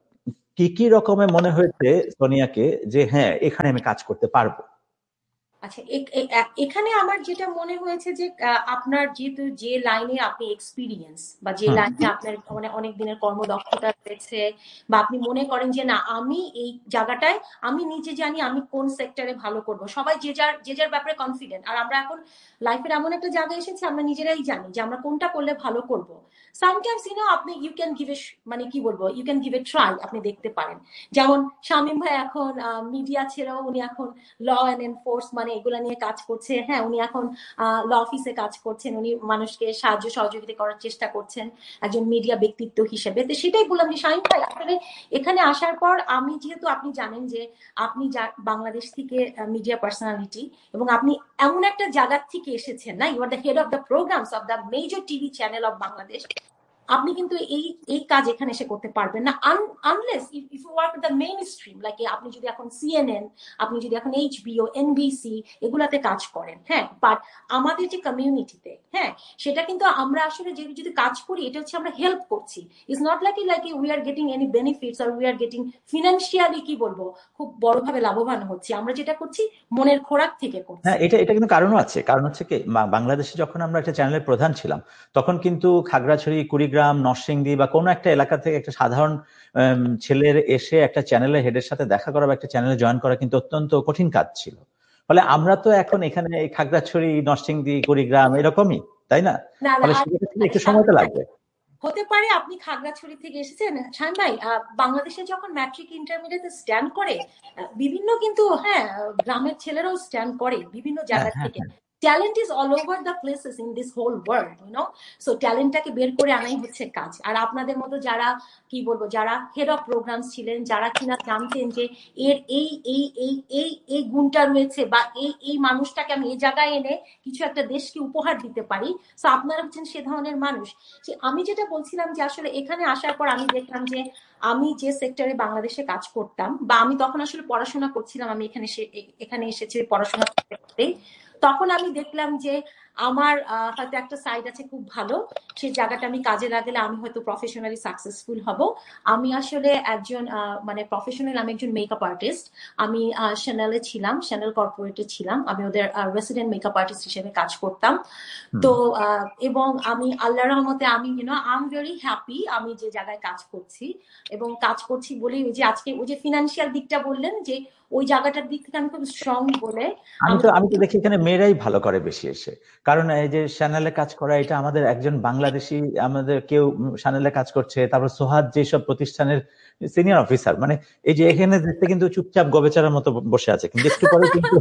কি কি রকমের মনে হয়েছে সোনিয়াকে যে হ্যাঁ এখানে আমি কাজ করতে পারবো? আচ্ছা, এ- এ- এ- এখানে আমার যেটা মনে হয়েছে যে আহ, আপনার যেহেতু যে লাইনে আপনি এক্সপিরিয়েন্স বা যে হুম লাইনে আপনার মানে অনেক দিনের কর্মদক্ষতা রয়েছে, বা আপনি মনে করেন যে না আমি এই জায়গাটায় আমি নিজে জানি আমি কোন সেক্টরে ভালো করব, সবাই যে যার যে যার ব্যাপারে কনফিডেন্ট। আর আমরা এখন লাইফের এমন একটা জায়গায় এসেছি আমরা নিজেরাই জানি যে আমরা কোনটা করলে ভালো করব। সামটাইমস ইউ নো আপনি ইউ ক্যান গিভ এ মানে কি বলবো you can give a try, আপনি দেখতে পারেন। যেমন শামীম ভাই এখন মিডিয়া ছেড়েও উনি এখন ল অ্যান্ড এনফোর্স মানে এগুলা নিয়ে কাজ করছে। হ্যাঁ, উনি এখন ল অফিসে কাজ করছেন, উনি মানুষকে সাহায্য সহযোগিতা করার চেষ্টা করছেন একজন মিডিয়া ব্যক্তিত্ব হিসেবে। তো সেটাই বললাম যে শামীম ভাই আসলে এখানে আসার পর আমি যেহেতু আপনি জানেন যে আপনি বাংলাদেশ থেকে মিডিয়া পার্সোনালিটি এবং আপনি এমন একটা জায়গা থেকে এসেছেন না, you are the head of the programs of the major TV channel of Bangladesh. আপনি কিন্তু এই এই কাজ এখানে এসে করতে পারবেন না unless if you work the main stream, like আপনি যদি এখন সিএনএন, আপনি যদি এখন এইচবিও, এনবিসি এগুলাতে কাজ করেন। হ্যাঁ, বাট আমাদের যে কমিউনিটিতে, হ্যাঁ, সেটা কিন্তু আমরা আসলে যে যদি কাজ করি এটা হচ্ছে আমরা হেল্প করছি। It's not like like we are getting any benefits or we are getting financially কি বলবো খুব বড়ভাবে লাভবান হচ্ছি। আমরা যেটা করছি মনের খোরাক থেকে করছি। হ্যাঁ, এটা এটা কিন্তু কারণও আছে। কারণ হচ্ছে কি, বা- বাংলাদেশে যখন আমরা একটা চ্যানেলের প্রধান ছিলাম তখন কিন্তু খাগড়াছড়ি, কুড়িগ্রাম, নরসিংদী বা কোনো একটা এলাকা থেকে একটা সাধারণ আম, ছেলের এসে একটা চ্যানেলের হেডের সাথে দেখা করা বা একটা চ্যানেলে জয়েন করা কিন্তু অত্যন্ত কঠিন কাজ ছিল। ফলে আমরা তো এখন এখানে এই খাগড়াছড়ি, নরসিংদী, কুড়িগ্রাম এরকমই, তাই না? না না ফলে আর সেটা থেকে একটু সময় তো লাগবে। হতে পারে আপনি খাগড়াছড়ি থেকে এসেছেন শাহিন ভাই, বাংলাদেশে যখন ম্যাট্রিক ইন্টারমিডিয়েটে স্ট্যান্ড করে বিভিন্ন কিন্তু হ্যাঁ গ্রামের ছেলেরাও স্ট্যান্ড করে বিভিন্ন হ্যাঁ জায়গা হ্যাঁ থেকে। Talent is all over the places in this whole world, you know. So ট্যালেন্টটাকে বের করে আনাই হচ্ছে কাজ। আর আপনাদের মতো যারা কি বলবো যারা হেড অফ প্রোগ্রামস ছিলেন, যারা কিনা জানতেন যে এর এই এই এই এই এই গুণটা রয়েছে বা এই এই মানুষটাকে আমি এই জায়গায় এনে কিছু একটা দেশকে উপহার দিতে পারি, সো আপনারা হচ্ছেন সে ধরনের মানুষ। আমি যেটা বলছিলাম যে আসলে এখানে আসার পর আমি দেখলাম যে আমি যে সেক্টরে বাংলাদেশে কাজ করতাম বা আমি তখন আসলে পড়াশোনা করছিলাম, আমি এখানে এখানে এসেছি পড়াশোনা করতে, তখন আমি দেখলাম যে আমার হয়তো একটা সাইড আছে খুব ভালো, সেই জায়গাটা আমি কাজে লাগালে আমি হয়তো প্রফেশনালি সাকসেসফুল হব। আমি আসলে একজন মানে প্রফেশনাল, আমি একজন মেকআপ আর্টিস্ট। আমি শ্যানেলে ছিলাম, শ্যানেল কর্পোরেটে ছিলাম, আমি ওদের রেসিডেন্ট মেকআপ আর্টিস্ট হিসেবে কাজ করতাম। তো এবং আমি আল্লাহর রহমতে আমি YONO I am very happy আমি যে জায়গায় কাজ করছি এবং কাজ করছি বলেই ওই যে আজকে ওই যে ফিনান্সিয়াল দিকটা বললেন যে ওই জায়গাটার দিক থেকে আমি খুব স্ট্রং বলে আমি তো আমি তো দেখি এখানে মেয়েরাই ভালো করে বেশি এসে। কারণ এই যে চ্যানেলে কাজ করা, এটা আমাদের একজন বাংলাদেশি আমাদের কেউ চ্যানেলে কাজ করছে, তারপর সোহাদ যেসব প্রতিষ্ঠানের সিনিয়র অফিসার, মানে এই যে এখানে দেখতে কিন্তু চুপচাপ গবেচারার মতো বসে আছে, কিন্তু একটু পরে কিন্তু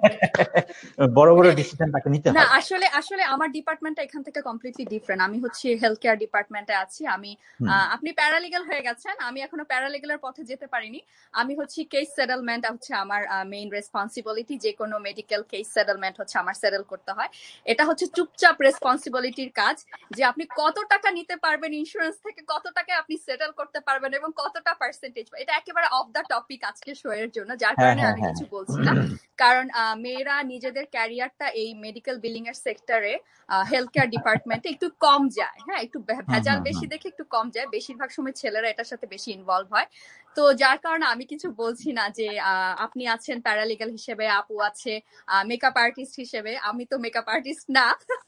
বড় বড় ডিসিশন তাকে নিতে না হয়। আসলে আসলে আমার ডিপার্টমেন্টটা এখান থেকে কমপ্লিটলি ডিফারেন্ট। আমি হচ্ছে হেলথ কেয়ার ডিপার্টমেন্টে আছি। আমি আপনি প্যারালিগ্যাল হয়ে গেছেন, আমি এখনো প্যারালিগ্যালের পথে যেতে পারিনি। আমি হচ্ছে কেস সেটেলমেন্ট হচ্ছে আমার মেইন রেসপন্সিবিলিটি। যে কোনো মেডিকেল কেস সেটেলমেন্ট হচ্ছে আমার সেটেল করতে হয়। এটা হচ্ছে চুপচাপ রেসপন্সিবিলিটির কাজ যে আপনি কত টাকা নিতে পারবেন ইন্স্যুরেন্স থেকে, কত টাকা আপনি সেটেল করতে পারবেন এবং কতটা পার্সেন্টেজ। এটা একেবারে অফ দ্য টপিক আজকে শো এর জন্য, যার কারণে আমি কিছু বলছি না। কারণ মেয়েরা নিজেদের ক্যারিয়ারটা এই মেডিকেল বিলিং এর সেক্টরে হেলথ কেয়ার ডিপার্টমেন্টে একটু কম যায়। হ্যাঁ, একটু ভেজাল বেশি দেখে একটু কম যায়। বেশিরভাগ সময় ছেলেরা এটার সাথে বেশি ইনভলভ হয়। তো যার কারণে আমি কিছু বলছি না যে আপনি আছেন প্যারালিগ্যাল হিসেবে, আপু আছে মেকআপ আর্টিস্ট হিসেবে, আমি তো মেকআপ আর্টিস্ট না।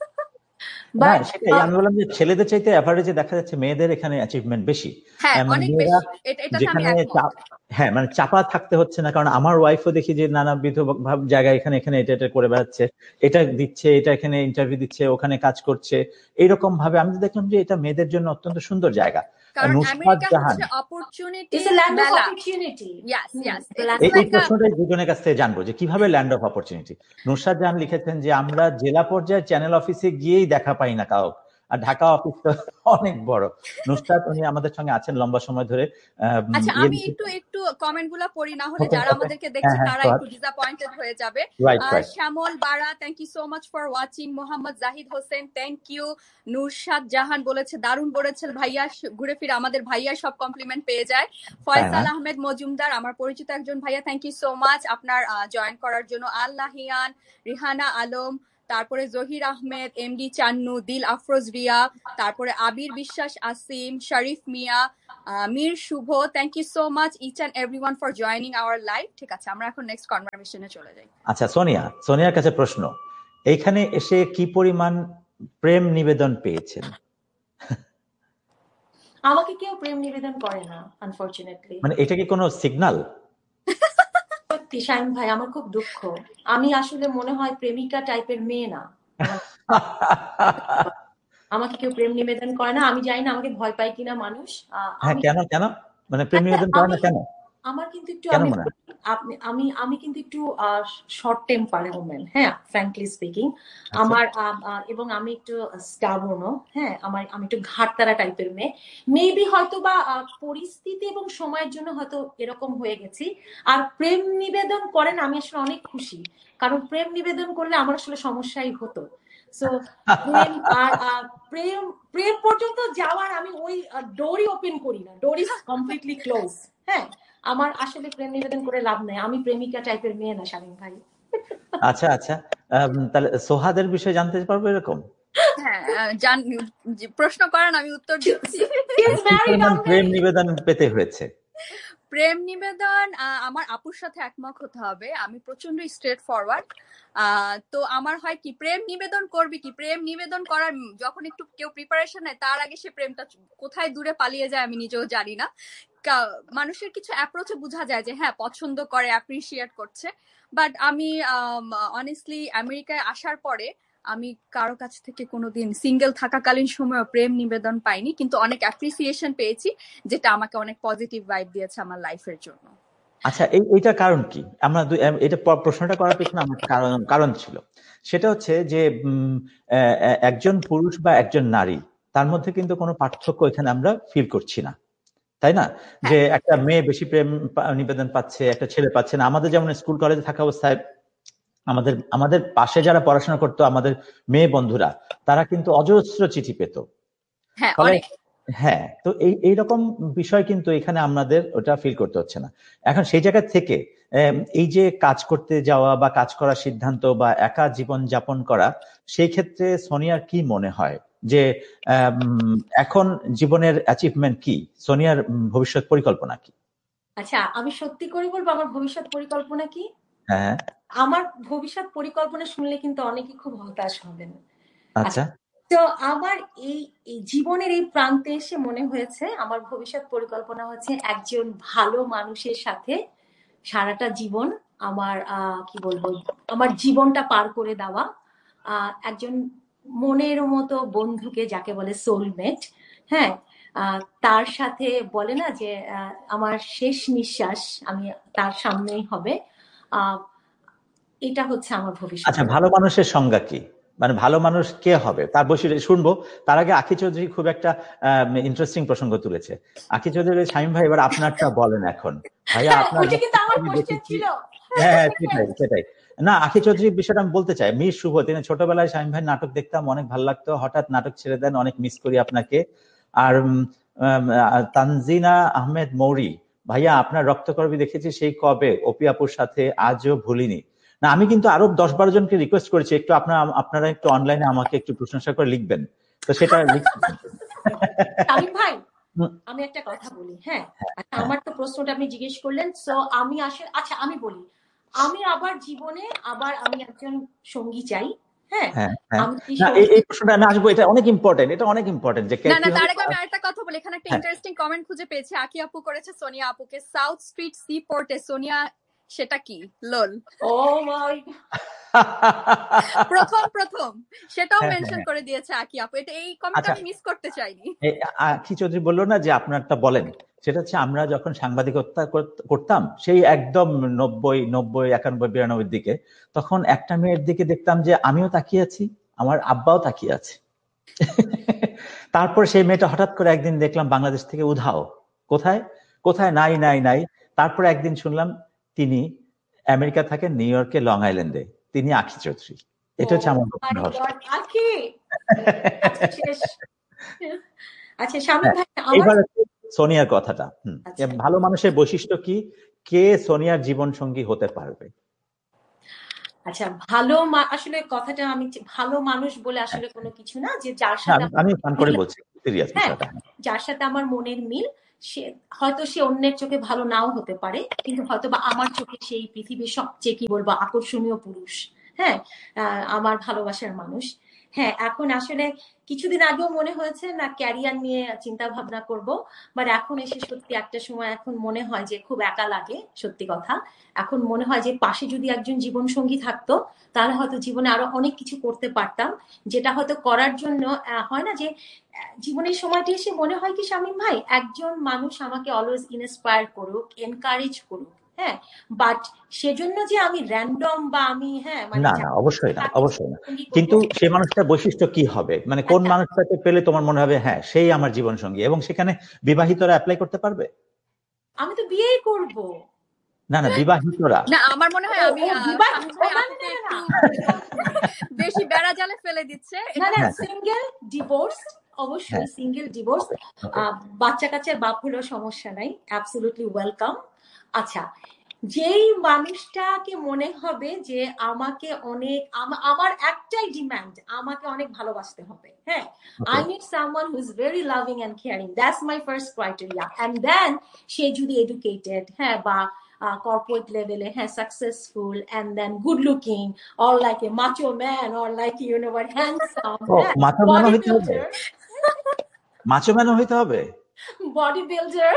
সেটাই আমি বললাম যে ছেলেদের চাইতে অ্যাভারেজে দেখা যাচ্ছে মেয়েদের এখানে অ্যাচিভমেন্ট বেশি। যেখানে হ্যাঁ মানে চাপা থাকতে হচ্ছে না। কারণ আমার ওয়াইফও দেখি যে নানাবিধ জায়গায় এখানে এখানে এটা এটা করে বেড়াচ্ছে, এটা দিচ্ছে, এটা এখানে ইন্টারভিউ দিচ্ছে, ওখানে কাজ করছে। এইরকম ভাবে আমি দেখলাম যে এটা মেয়েদের জন্য অত্যন্ত সুন্দর জায়গা। এই প্রশ্নটাই দুজনের কাছ থেকে জানবো যে কিভাবে land of opportunity. Nusrat Jahan লিখেছেন যে আমরা জেলা পর্যায়ে চ্যানেল অফিসে গিয়েই দেখা পাই না কাউ, আর ঢাকা অফিস তো অনেক বড়। নুসরাত উনি আমাদের সঙ্গে আছেন লম্বা সময় ধরে। আচ্ছা আমি একটু একটু কমেন্ট গুলা পড়ি, না হলে যারা আমাদেরকে দেখছে তারা একটু ডিসঅ্যাপয়েন্টেড হয়ে যাবে। শ্যামল বারা, thank you so much for watching. Mohammad Zahid Hossain, thank you. নুরশাদ জাহান বলেছে দারুণ বলেছে ভাইয়া, ঘুরে ফিরে আমাদের ভাইয়া সব কমপ্লিমেন্ট পেয়ে যায়। ফয়সাল আহমেদ মজুমদার, আমার পরিচিত একজন ভাইয়া, থ্যাংক ইউ সো মাচ আপনার জয়েন করার জন্য। আল্লাহিয়ান, রিহানা আলম, তারপরে জহির আহমেদ, এমডি চান্নু, দিল আফরোজ রিয়া, তারপরে আবির বিশ্বাস, আসিম, শরীফ মিয়া, মীর শুভ, thank you so much each and everyone for joining our live. ঠিক আছে, আমরা এখন নেক্সট কনভারসেশনে চলে যাই। আচ্ছা সোনিয়া, সোনিয়ার কাছে প্রশ্ন, এইখানে এসে কি পরিমাণ প্রেম নিবেদন পেয়েছেন? আমাকে কেউ প্রেম নিবেদন করে না আনফরচুনেটলি। মানে এটা কি কোনো সিগন্যাল? সত্যি শাহিন ভাই, আমার খুব দুঃখ। আমি আসলে মনে হয় প্রেমিকা টাইপের মেয়ে না, আমাকে কেউ প্রেম নিবেদন করে না। আমি জানি না আমাকে ভয় পায় কিনা মানুষ। হ্যাঁ কেন কেন মানে প্রেম নিবেদন করে না কেন? আমার কিন্তু একটু আমি আমি আমি কিন্তু একটু শর্ট টেম্পার ওম্যান, হ্যাঁ ফ্র্যাঙ্কলি স্পিকিং। আমার এবং আমি একটু স্টাবর্নও, হ্যাঁ আমার আমি একটু ঘাটতারা টাইপের মেয়ে। মেবি হয়তো বা পরিস্থিতি এবং সময়ের জন্য হয়তো এরকম হয়ে গেছি। আর প্রেম নিবেদন করেন আমি আসলে অনেক খুশি, কারণ প্রেম নিবেদন করলে আমার আসলে সমস্যাই হতো। সো প্রেম আর প্রেম প্রেম পর্যন্ত যাওয়ার আমি ওই ডোরই ওপেন করি না, ডোর ইজ কমপ্লিটলি ক্লোজ। হ্যাঁ আমার আসলে প্রেম নিবেদন করে লাভ নাই, আমি প্রেমিকা টাইপের মেয়ে না শামীম ভাই। আচ্ছা আচ্ছা, তাহলে সোহাদের বিষয়ে জানতে পারবো এরকম? হ্যাঁ প্রশ্ন করেন, আমি উত্তর দিচ্ছি। প্রেম নিবেদন পেতে হয়েছে? প্রেম নিবেদন আমার আপুর সাথে একমত হতে হবে, আমি প্রচন্ড স্ট্রেট ফরওয়ার্ড। তো আমার হয় কি, প্রেম নিবেদন করবি কি, প্রেম নিবেদন করার যখন একটু কেউ প্রিপারেশন নেয় তার আগে সে প্রেমটা কোথায় দূরে পালিয়ে যায় আমি নিজেও জানি না। মানুষের কিছু অ্যাপ্রোচে বোঝা যায় যে হ্যাঁ পছন্দ করে, অ্যাপ্রিসিয়েট করছে। বাট আমি অনেস্টলি আমেরিকায় আসার পরে আমি কারো কাছ থেকে কোনোদিন সিঙ্গেল থাকাকালীন সময় প্রেম নিবেদন পাইনি, কিন্তু অনেক অ্যাপ্রিসিয়েশন পেয়েছি, যেটা আমাকে অনেক পজিটিভ ভাইব দিয়েছে আমার লাইফের জন্য। আচ্ছা এইটা কারণ কি? আমরা এটা প্রশ্নটা করার পেছনে আমার কারণ কারণ ছিল, সেটা হচ্ছে যে একজন পুরুষ বা একজন নারী তার মধ্যে কিন্তু কোনো পার্থক্য এখানে আমরা ফিল করছি না, তাই না? যে একটা মেয়ে বেশি প্রেম নিবেদন পাচ্ছে, একটা ছেলে পাচ্ছে না। আমাদের যেমন স্কুল কলেজে থাকা অবস্থায় আমাদের আমাদের পাশে যারা পড়াশোনা করতো আমাদের মেয়ে বন্ধুরা, তারা কিন্তু অজস্র চিঠি পেত। হ্যাঁ, তো এই এইরকম বিষয় কিন্তু এখানে আমাদের ওটা ফিল করতে হচ্ছে না। এখন সেই জায়গা থেকে এই যে কাজ করতে যাওয়া বা কাজ করার সিদ্ধান্ত বা একা জীবন যাপন করা, সেই ক্ষেত্রে সোনিয়ার কি মনে হয় যে এখন জীবনের অ্যাচিভমেন্ট কি, সোনিয়ার ভবিষ্যৎ পরিকল্পনা কি? আচ্ছা আমি সত্যি করে বলবো আমার ভবিষ্যৎ পরিকল্পনা কি। হ্যাঁ, আমার ভবিষ্যৎ পরিকল্পনা শুনলে কিন্তু অনেকেই খুব হতাশ হবেন। আচ্ছা, তো আমার এই জীবনের এই প্রান্তে এসে মনে হয়েছে আমার ভবিষ্যৎ পরিকল্পনা হচ্ছে একজন ভালো মানুষের সাথে সারাটা জীবন আমার কি বলবো আমার জীবনটা পার করে দেওয়া, একজন মনের মতো বন্ধুকে যাকে বলে সোলমেট, হ্যাঁ তার সাথে বলে না যে আমার শেষ নিঃশ্বাস আমি তার সামনেই হবে। আহ এটা হচ্ছে আমার ভবিষ্যৎ। আচ্ছা ভালো মানুষের সংজ্ঞা কি, মানে ভালো মানুষ কে হবে তার বৈশিষ্ট্য শুনবো। তার আগে আখি চৌধুরী খুব একটা ইন্টারেস্টিং প্রসঙ্গ তুলেছে। আখি চৌধুরী, শামীম ভাই এবার আপনারটা বলেন এখন। ভাইয়া আপনার হ্যাঁ সেটাই সেটাই না আখি চৌধুরীর বিষয়টা আমি বলতে চাই। মীর শুভ, তিনি ছোটবেলায় শামীম ভাই নাটক দেখতাম, অনেক ভালো লাগতো, হঠাৎ নাটক ছেড়ে দেন, অনেক মিস করি আপনাকে। আর তানজিনা আহমেদ মৌরি, ভাইয়া আপনার রক্তকরবী দেখেছি সেই কবে, অপি আপুর সাথে আজও ভুলিনি। না আমি কিন্তু আরো দশ বারো জনকে রিকোয়েস্ট করেছি একটু আপনারা আপনারা একটু অনলাইনে আমাকে একটু প্রশংসা করে লিখবেন, তো সেটা লিখবেন। ভাই আমি একটা কথা বলি, হ্যাঁ আমার তো প্রশ্নটা আপনি জিজ্ঞেস করলেন, সো আমি আসলে আচ্ছা আমি বলি আমি আবার জীবনে আবার আমি একজন সঙ্গী চাই। হ্যাঁ এই প্রশ্নটা আমি আসবো, এটা অনেক ইম্পর্টেন্ট, এটা অনেক ইম্পর্টেন্ট। যে না না তার আগে আমি আরেকটা কথা বলি, এখানে একটা ইন্টারেস্টিং কমেন্ট খুঁজে পেয়েছি, আকি আপু করেছে সোনিয়া আপুকে, সাউথ স্ট্রিট সি পোর্টে সোনিয়া, সেটা কি লোল? ও মাই প্রথম প্রথম সেটাও মেনশন করে দিয়েছে আকি আপু, এটা এই কমেন্টটা আমি মিস করতে চাইনি। আকি চৌধুরী বললো না যে আপনারটা বলেন, সেটা হচ্ছে আমরা যখন সাংবাদিকতা করতাম সেই একদম নব্বই নব্বই একানব্বই বিরানব্বই দিকে, তখন একটা মেয়ের দিকে দেখতাম যে আমিও তাকিয়ে আছি, আমার আব্বাও তাকিয়ে আছে। তারপর সেই মেয়েটা হঠাৎ করে একদিন দেখলাম বাংলাদেশ থেকে উধাও। কোথায় কোথায় নাই নাই নাই তারপর একদিন শুনলাম তিনি আমেরিকা থাকেন, নিউ ইয়র্কে, লং আইল্যান্ডে। তিনি আখি চৌধুরী। এটা হচ্ছে আমার রহস্য। আখি আচ্ছা শামীম ভাই, এবার সোনিয়ার কথাটা, ভালো মানুষের বৈশিষ্ট্য কি, কে সোনিয়ার জীবন সঙ্গী হতে পারবে? আচ্ছা, ভালো আসলে কথাটা আমি ভালো মানুষ বলে আসলে কোনো কিছু না, যে যার সাথে আমি ফান করে বলছি, সিরিয়াস বিষয়টা, যার সাথে আমার মনের মিল, সে হয়তো সে অন্যের চোখে ভালো নাও হতে পারে, কিন্তু হয়তো বা আমার চোখে সেই পৃথিবীর সবচেয়ে কি বলবো আকর্ষণীয় পুরুষ। হ্যাঁ, আমার ভালোবাসার মানুষ। হ্যাঁ, এখন আসলে কিছুদিন আগেও মনে হয়েছে না ক্যারিয়ার নিয়ে চিন্তা ভাবনা করব, বাট এখন এসে সত্যি একটা সময় এখন মনে হয় যে খুব একা লাগে। সত্যি কথা, এখন মনে হয় যে পাশে যদি একজন জীবন সঙ্গী থাকতো তাহলে হয়তো জীবনে আরো অনেক কিছু করতে পারতাম, যেটা হয়তো করার জন্য হয় না যে জীবনের সময়টি এসে মনে হয় কি শামীম ভাই, একজন মানুষ আমাকে অলওয়েজ ইন্সপায়ার করুক, এনকারেজ করুক, হ্যাঁ, বাট সেজন্য যে আমি র্যান্ডম বা আমি হ্যাঁ মানে না না অবশ্যই না, অবশ্যই না। কিন্তু সে মানুষটার বৈশিষ্ট্য কি হবে, মানে কোন মানুষটাকে পেলে তোমার মনে হবে হ্যাঁ সেই আমার জীবন সঙ্গী, এবং সেখানে বিবাহিতরা অ্যাপ্লাই করতে পারবে? আমি তো বিয়েই করব। না না, বিবাহিতরা না, আমার মনে হয় আমি বেশি বেড়া জালে ফেলে দিচ্ছে। না না, সিঙ্গেল ডিভোর্স, অবশ্যই সিঙ্গেল ডিভোর্স, বাচ্চা কাচ্চার বাপ হলেও সমস্যা নাই, অ্যাবসলিউটলি ওয়েলকাম। আচ্ছা, যেই মানুষটাকে মনে হবে যে আমাকে অনেক, আমার একটাই ডিমান্ড, আমাকে অনেক ভালোবাসতে হবে, হ্যাঁ, I need someone who is very loving and caring, that's my first criteria. And then সে যদি এডুকেটেড, হ্যাঁ, বা কর্পোরেট লেভেলে, হ্যাঁ, successful, and then good looking, or like a macho man, or like you know what, handsome, macho man হইতে হবে, macho man হইতে হবে, body builder,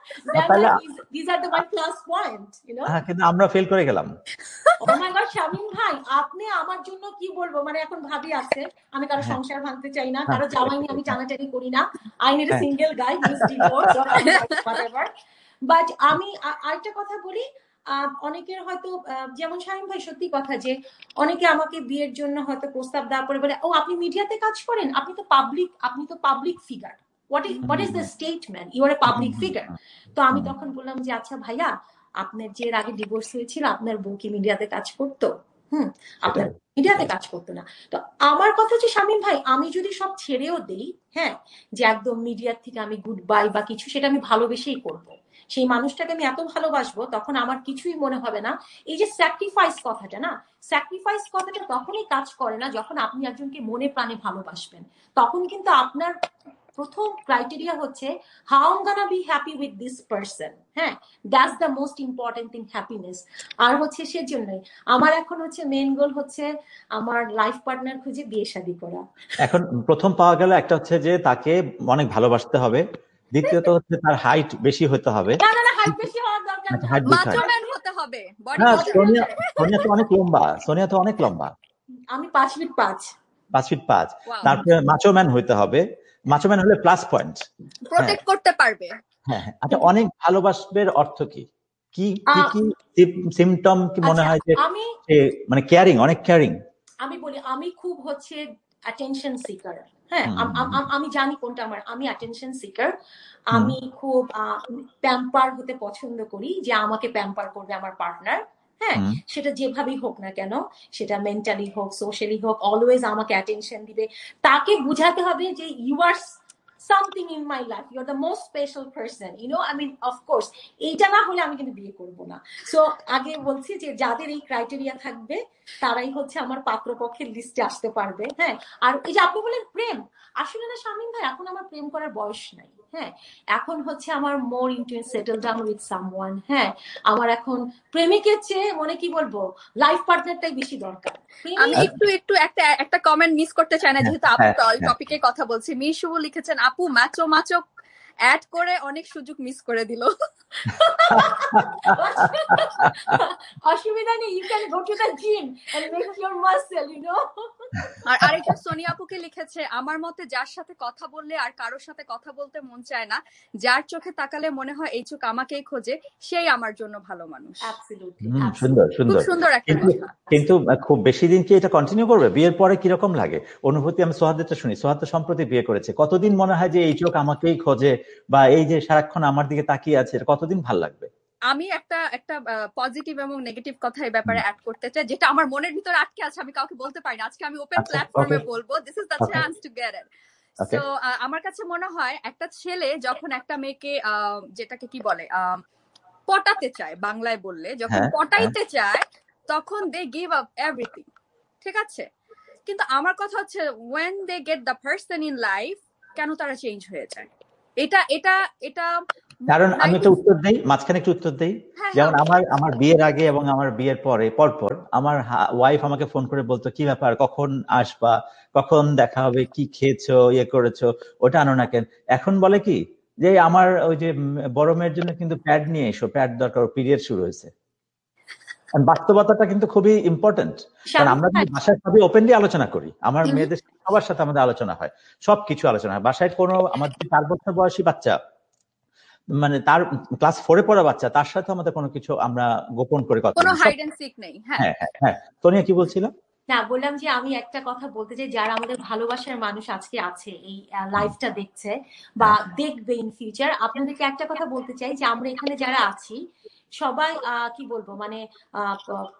these are the my plus point, you know. হ্যাঁ, কিন্তু আমরা fail করে গেলাম। ও মাই god Shamim ভাই, আপনি আমার জন্য কি বলবো, মানে এখন ভাবি আছে, আমি কারো সংসার ভাঙতে চাই না, কারো জামাই নিয়ে আমি টানাটানি করি না, I need a single guy who is divorced or whatever. But আমি আরেকটা কথা বলি, অনেকের হয়তো যেমন শামীম ভাই সত্যি কথা যে অনেকে আমাকে বিয়ের জন্য হয়তো প্রস্তাব দেওয়ার পরে বলে, ও আপনি মিডিয়াতে কাজ করেন, আপনি তো পাবলিক, আপনি তো public figure, what is what is the statement, you are a public figure. তো আমি তখন বললাম যে আচ্ছা ভাইয়া, আপনার যে এর আগে ডিভোর্স হয়েছিল আপনার বউ কি মিডিয়াতে কাজ করতো? হুম, আপনার মিডিয়াতে কাজ করতো না। তো আমার কথা হচ্ছে শামীম ভাই, আমি যদি সব ছেড়েও দেই, হ্যাঁ, যে একদম মিডিয়ার থেকে আমি গুড বাই বা কিছু, সেটা আমি ভালোবেসেই করব। সেই মানুষটাকে আমি এত ভালোবাসবো তখন আমার কিছুই মনে হবে না। এই যে স্যাক্রিফাইস কথাটা না, স্যাক্রিফাইস কথাটা তখনই কাজ করে না যখন আপনি একজনকে মনে প্রাণে ভালোবাসবেন। তখন কিন্তু আপনার প্রথম ক্রাইটেরিয়া হচ্ছে how I am gonna be happy with this person, হ্যাঁ, that's the most important thing, happiness. আর হচ্ছে সেজন্যই আমার এখন হচ্ছে মেইন গোল হচ্ছে আমার লাইফ পার্টনার খুঁজে বিয়ে শাদী করা। এখন প্রথম পাওয়া গেল একটা হচ্ছে যে তাকে অনেক ভালোবাসতে হবে, দ্বিতীয়ত হচ্ছে তার হাইট বেশি হতে হবে। না না না, হাইট বেশি হওয়ার দরকার নেই, মাচো ম্যান হতে হবে। সোনিয়া সোনিয়া তো অনেক লম্বা, সোনিয়া তো অনেক লম্বা, আমি পাঁচ ফিট পাঁচ, পাঁচ ফিট পাঁচ। তারপরে মাচো ম্যান হইতে হবে, মাচো ম্যান হলে প্লাস পয়েন্ট, প্রোটেক্ট করতে পারবে। হ্যাঁ, আচ্ছা, অনেক ভালোবাসবের অর্থ কি কি কি কি সিম্পটম কি মনে হয় যে মানে কেয়ারিং, অনেক কেয়ারিং? আমি বলি আমি খুব হচ্ছে অ্যাটেনশন সিকার, হ্যাঁ, আমি জানি কোনটা আমার, আমি অ্যাটেনশন সিকার। আমি খুব প্যাম্পার হতে পছন্দ করি, যে আমাকে প্যাম্পার করবে আমার পার্টনার, হ্যাঁ, সেটা যেভাবেই হোক না কেন, সেটা মেন্টালি হোক, সোশ্যালি হোক, অলওয়েজ আমাকে অ্যাটেনশন দিবে। তাকে বুঝাতে হবে যে you R something in my life, you're the most special person, you know, I mean, of course এইটা না হলে আমি কিন্তু বিয়ে করব না। সো আগে বলছি যে যাদের এই ক্রাইটেরিয়া থাকবে তারাই হচ্ছে আমার পাত্রপক্ষের লিস্টে আসতে পারবে, হ্যাঁ। আর এই যে আপনি বলেন প্রেম, আসলে না শামীম ভাই, এখন আমার প্রেম করার বয়স নাই, হ্যাঁ, এখন হচ্ছে আমার মোর into settle down with someone, হ্যাঁ, আমার এখন প্রেমিকের চেয়ে মনে কি বলবো লাইফ পার্টনারটাই বেশি দরকার। আমি একটু একটু একটা একটা কমেন্ট মিস করতে চাই না, যেহেতু আপু টপিকে কথা বলছি। মিশু লিখেছেন, আপু ম্যাচো মাচো অ্যাড করে অনেক সুযোগ মিস করে দিল। অসুবিধা নেই, you can go to the gym and make your muscle, you know. আর আরেকজন সোনিয়া আপুকে লিখেছে, আমার মতে যার সাথে কথা বললে আর কারোর সাথে কথা বলতে মন চায় না, যার চোখে তাকালে মনে হয় এই চোখ আমাকেই খোঁজে, সেই আমার জন্য ভালো মানুষ। অ্যাবসলিউটলি, হুম, সুন্দর খুব সুন্দর। সুন্দর একটা কিন্তু কথা। কিন্তু খুব বেশি দিন কি এটা কন্টিনিউ করবে? বিয়ের পরে কিরকম লাগে অনুভূতি? আমি সোহাদেরটা শুনি। সোহাদ তো সম্প্রতি বিয়ে করেছে। কতদিন মনে হয় যে এই চোখ আমাকেই খোঁজে, বা এই যে সারাক্ষণ আমার দিকে তাকিয়ে আছে, এটা কতদিন ভাল লাগবে? আমি একটা একটা পজিটিভ এবং নেগেটিভ কথা এই ব্যাপারে অ্যাড করতে চাই, যেটা আমার মনের ভিতরে আটকে আছে, আমি কাউকে বলতে পারি না। আজকে আমি ওপেন আচ্ছা, প্ল্যাটফর্মে ওকে বলবো, this is the okay chance to get it. Okay so আমার কাছে মনে হয় একটা ছেলে যখন একটা মেয়েকে আহ, যেটাকে কি বলে আহ, পটাতে চায়, বাংলায় বললে যখন হ্যাঁ হ্যাঁ পটাইতে চায়, তখন দে গিভ আপ এভরিথিং, ঠিক আছে? কিন্তু আমার কথা হচ্ছে when they get the person in life, কেন তারা চেঞ্জ হয়ে যায়? এটা এটা এটা কারণ আমি ninety একটা উত্তর দেই, মাঝখানে একটু উত্তর দেই। হ্যাঁ হ্যাঁ যেমন আমার অবশ্যই। আমার বিয়ের আগে এবং আমার বিয়ের পরে পরপর আমার ওয়াইফ আমাকে ফোন করে বলতো, কি ব্যাপার, কখন আসবা, কখন দেখা হবে, কি খেয়েছো, ইয়ে করেছো, ওটা আনো না কেন। এখন বলে কি যে আমার ওই যে উম, বড় মেয়ের জন্য কিন্তু প্যাড নিয়ে এসো, প্যাড দরকার, পিরিয়ড শুরু হয়েছে। And বাস্তবতাটা কিন্তু খুবই ইম্পর্টেন্ট, কারণ আমরা কিন্তু বাসায় সবই ওপেনলি আলোচনা করি। আমার হুম। মেয়েদের সাথে সবার সাথে আমাদের আলোচনা হয়, সবকিছু আলোচনা হয় বাসায়। কোনো আমাদের চার বছর বয়সী বাচ্চা, মানে তার ক্লাস ফোরে পড়া বাচ্চা, তার সাথে আমাদের কোনো কিছু আমরা গোপন করে কথা কোনো বলি। হাইড এন্ড সিক নেই। হ্যাঁ হ্যাঁ হ্যাঁ হ্যাঁ সোনিয়া কি বলছিল? না, বললাম যে আমি একটা কথা বলতে চাই, যারা আমাদের ভালোবাসার মানুষ আজকে আছে, এই লাইভটা দেখছে বা দেখবে ইন ফিউচার, আপনাদেরকে একটা কথা বলতে চাই যে আমরা এখানে যারা আছি সবাই আহ কি বলবো মানে আহ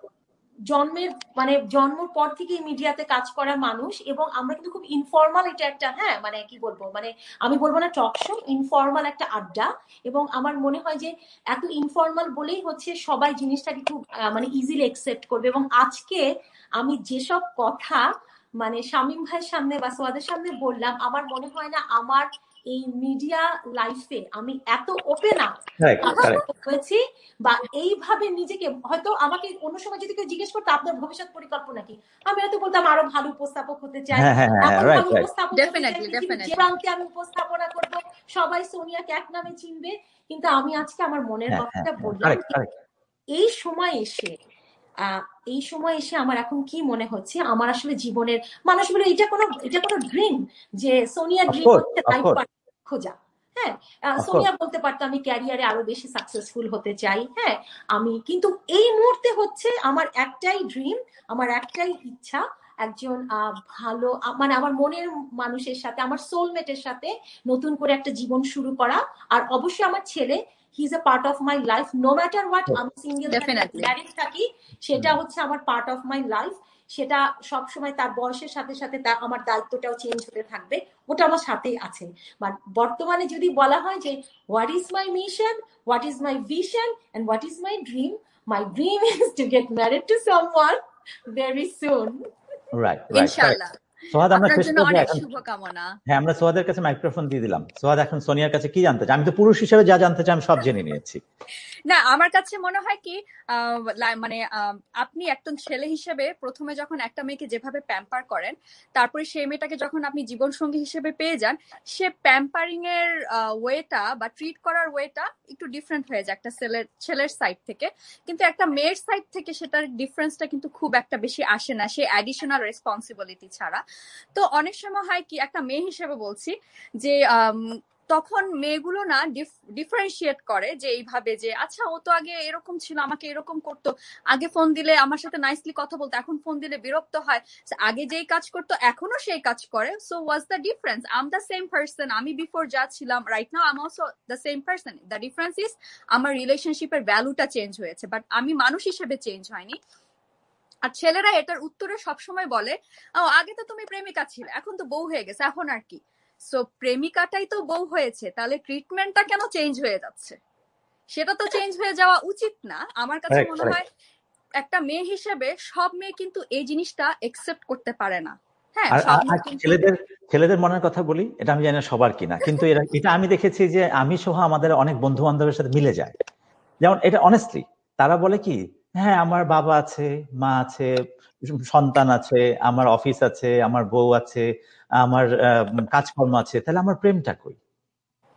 জন্মের মানে জন্মের পর থেকে মিডিয়াতে কাজ করা মানুষ, এবং আমরা কিন্তু খুব ইনফর্মাল, এটা একটা হ্যাঁ মানে কি বলবো মানে আমি বলবো না টক শো, ইনফর্মাল একটা আড্ডা। এবং আমার মনে হয় যে এত ইনফর্মাল বলেই হচ্ছে সবাই জিনিসটাকে খুব মানে ইজিলি একসেপ্ট করবে। এবং আজকে আমি যেসব কথা মানে শামীম ভাইয়ের সামনে বা সোয়াদের সামনে বললাম, আমার মনে হয় না আমার এই মিডিয়া লাইফে আমি এত ওপেন আপ হয়েছি বা এইভাবে নিজেকে, হয়তো আমাকে অন্য সময় যদি কেউ জিজ্ঞেস করতো আপনার ভবিষ্যৎ পরিকল্পনা কি, আমি হয়তো বলতাম আরো ভালো উপস্থাপক হতে চাই, এমন ভালো উপস্থাপক হতে চাই যে প্রান্তে আমি উপস্থাপনা করবো, সবাই সোনিয়াকে এক নামে চিনবে। কিন্তু আমি আজকে আমার মনের কথাটা বললাম। এই সময় এসে আহ এই সময় এসে আমার এখন কি মনে হচ্ছে, আমার আসলে জীবনের মানুষ বলে এটা কোনো এটা কোনো ড্রিম যে সোনিয়া ড্রিম হচ্ছে লাইফ পার্টনার খোঁজা। হ্যাঁ, সোনিয়া বলতে পারতো আমি ক্যারিয়ারে আরো বেশি সাকসেসফুল হতে চাই। হ্যাঁ, আমি কিন্তু এই মুহূর্তে হচ্ছে আমার একটাই ড্রিম, আমার একটাই ইচ্ছা, একজন ভালো মানে আমার মনের মানুষের সাথে, আমার সোলমেটের সাথে নতুন করে একটা জীবন শুরু করা। আর অবশ্যই আমার ছেলে, he is a part of my life, no matter what আমি সিঙ্গেল ম্যারেজ থাকি, সেটা হচ্ছে আমার পার্ট অফ মাই লাইফ। সেটা সবসময় তার বয়সের সাথে সাথে তার আমার দায়িত্বটাও চেঞ্জ হতে থাকবে, ওটা আমার সাথেই আছে। বাট বর্তমানে যদি বলা হয় যে what is my mission, what is my vision and what is my dream, my dream is to get married to someone very soon. Right ইনশাআল্লাহ। সোহাদ, আমরা শেষ করব এখন। শুভকামনা। হ্যাঁ, আমরা সোহাদের কাছে মাইক্রোফোন দিয়ে দিলাম। সোহাদ এখন সোনিয়ার কাছে কি জানতে চাই? আমি তো পুরুষ হিসেবে যা জানতে চাই আমি সব জেনে নিয়েছি। না, আমার কাছে মনে হয় কি মানে আপনি একজন ছেলে হিসেবে প্রথমে যখন একটা মেয়েকে যেভাবে প্যাম্পার করেন, তারপরে সেই মেয়েটাকে যখন আপনি জীবন সঙ্গী হিসেবে পেয়ে যান, সে প্যাম্পারিং এর ওয়েটা বা ট্রিট করার ওয়েটা একটু ডিফারেন্ট হয়ে যায় একটা ছেলের ছেলের সাইড থেকে। কিন্তু একটা মেয়ের সাইড থেকে সেটার ডিফারেন্সটা কিন্তু খুব একটা বেশি আসে না, সে অ্যাডিশনাল রেসপন্সিবিলিটি ছাড়া। তো অনেক সময় হয় কি, একটা মেয়ে হিসেবে বলছি যে তখন মেয়েগুলো না ডিফারেন্সিয়েট করে যে এইভাবে যে আচ্ছা ও তো আগে এরকম ছিল, আমাকে এরকম করতো, আগে ফোন দিলে আমার সাথে নাইসলি কথা বলতো, এখন ফোন দিলে বিরক্ত হয়, আগে যেই কাজ করতো এখনো সেই কাজ করে। So what's the difference? I am the same person, আমি বিফোর যা ছিলাম right now I am also the same person. The difference is আমার রিলেশনশিপের ভ্যালুটা চেঞ্জ হয়েছে, বাট আমি মানুষ হিসেবে চেঞ্জ হয়নি। আর ছেলেরা এটার উত্তরে সবসময় বলে ও আগে তো তুমি প্রেমিকা ছিলে, এখন তো বউ হয়ে গেছে, এখন আর কি। সো প্রেমিকাটাই তো বউ হয়েছে, তাহলে ট্রিটমেন্টটা কেন চেঞ্জ হয়ে যাচ্ছে? সেটা তো চেঞ্জ হয়ে যাওয়া উচিত না। আমার কাছে মনে হয় একটা মেয়ে হিসেবে সব মেয়ে কিন্তু এই জিনিসটা একসেপ্ট করতে পারে না। হ্যাঁ, ছেলেদের ছেলেদের মনের কথা বলি, এটা আমি জানি না সবার কিনা, কিন্তু এটা আমি দেখেছি যে আমি সহ আমাদের অনেক বন্ধু বান্ধবের সাথে মিলে যায়। যেমন এটা অনেস্টলি তারা বলে কি, হ্যাঁ আমার বাবা আছে, মা আছে, সন্তান আছে, আমার অফিস আছে, আমার বউ আছে, আমার কাজকর্ম আছে, তাহলে আমার প্রেমটা কই?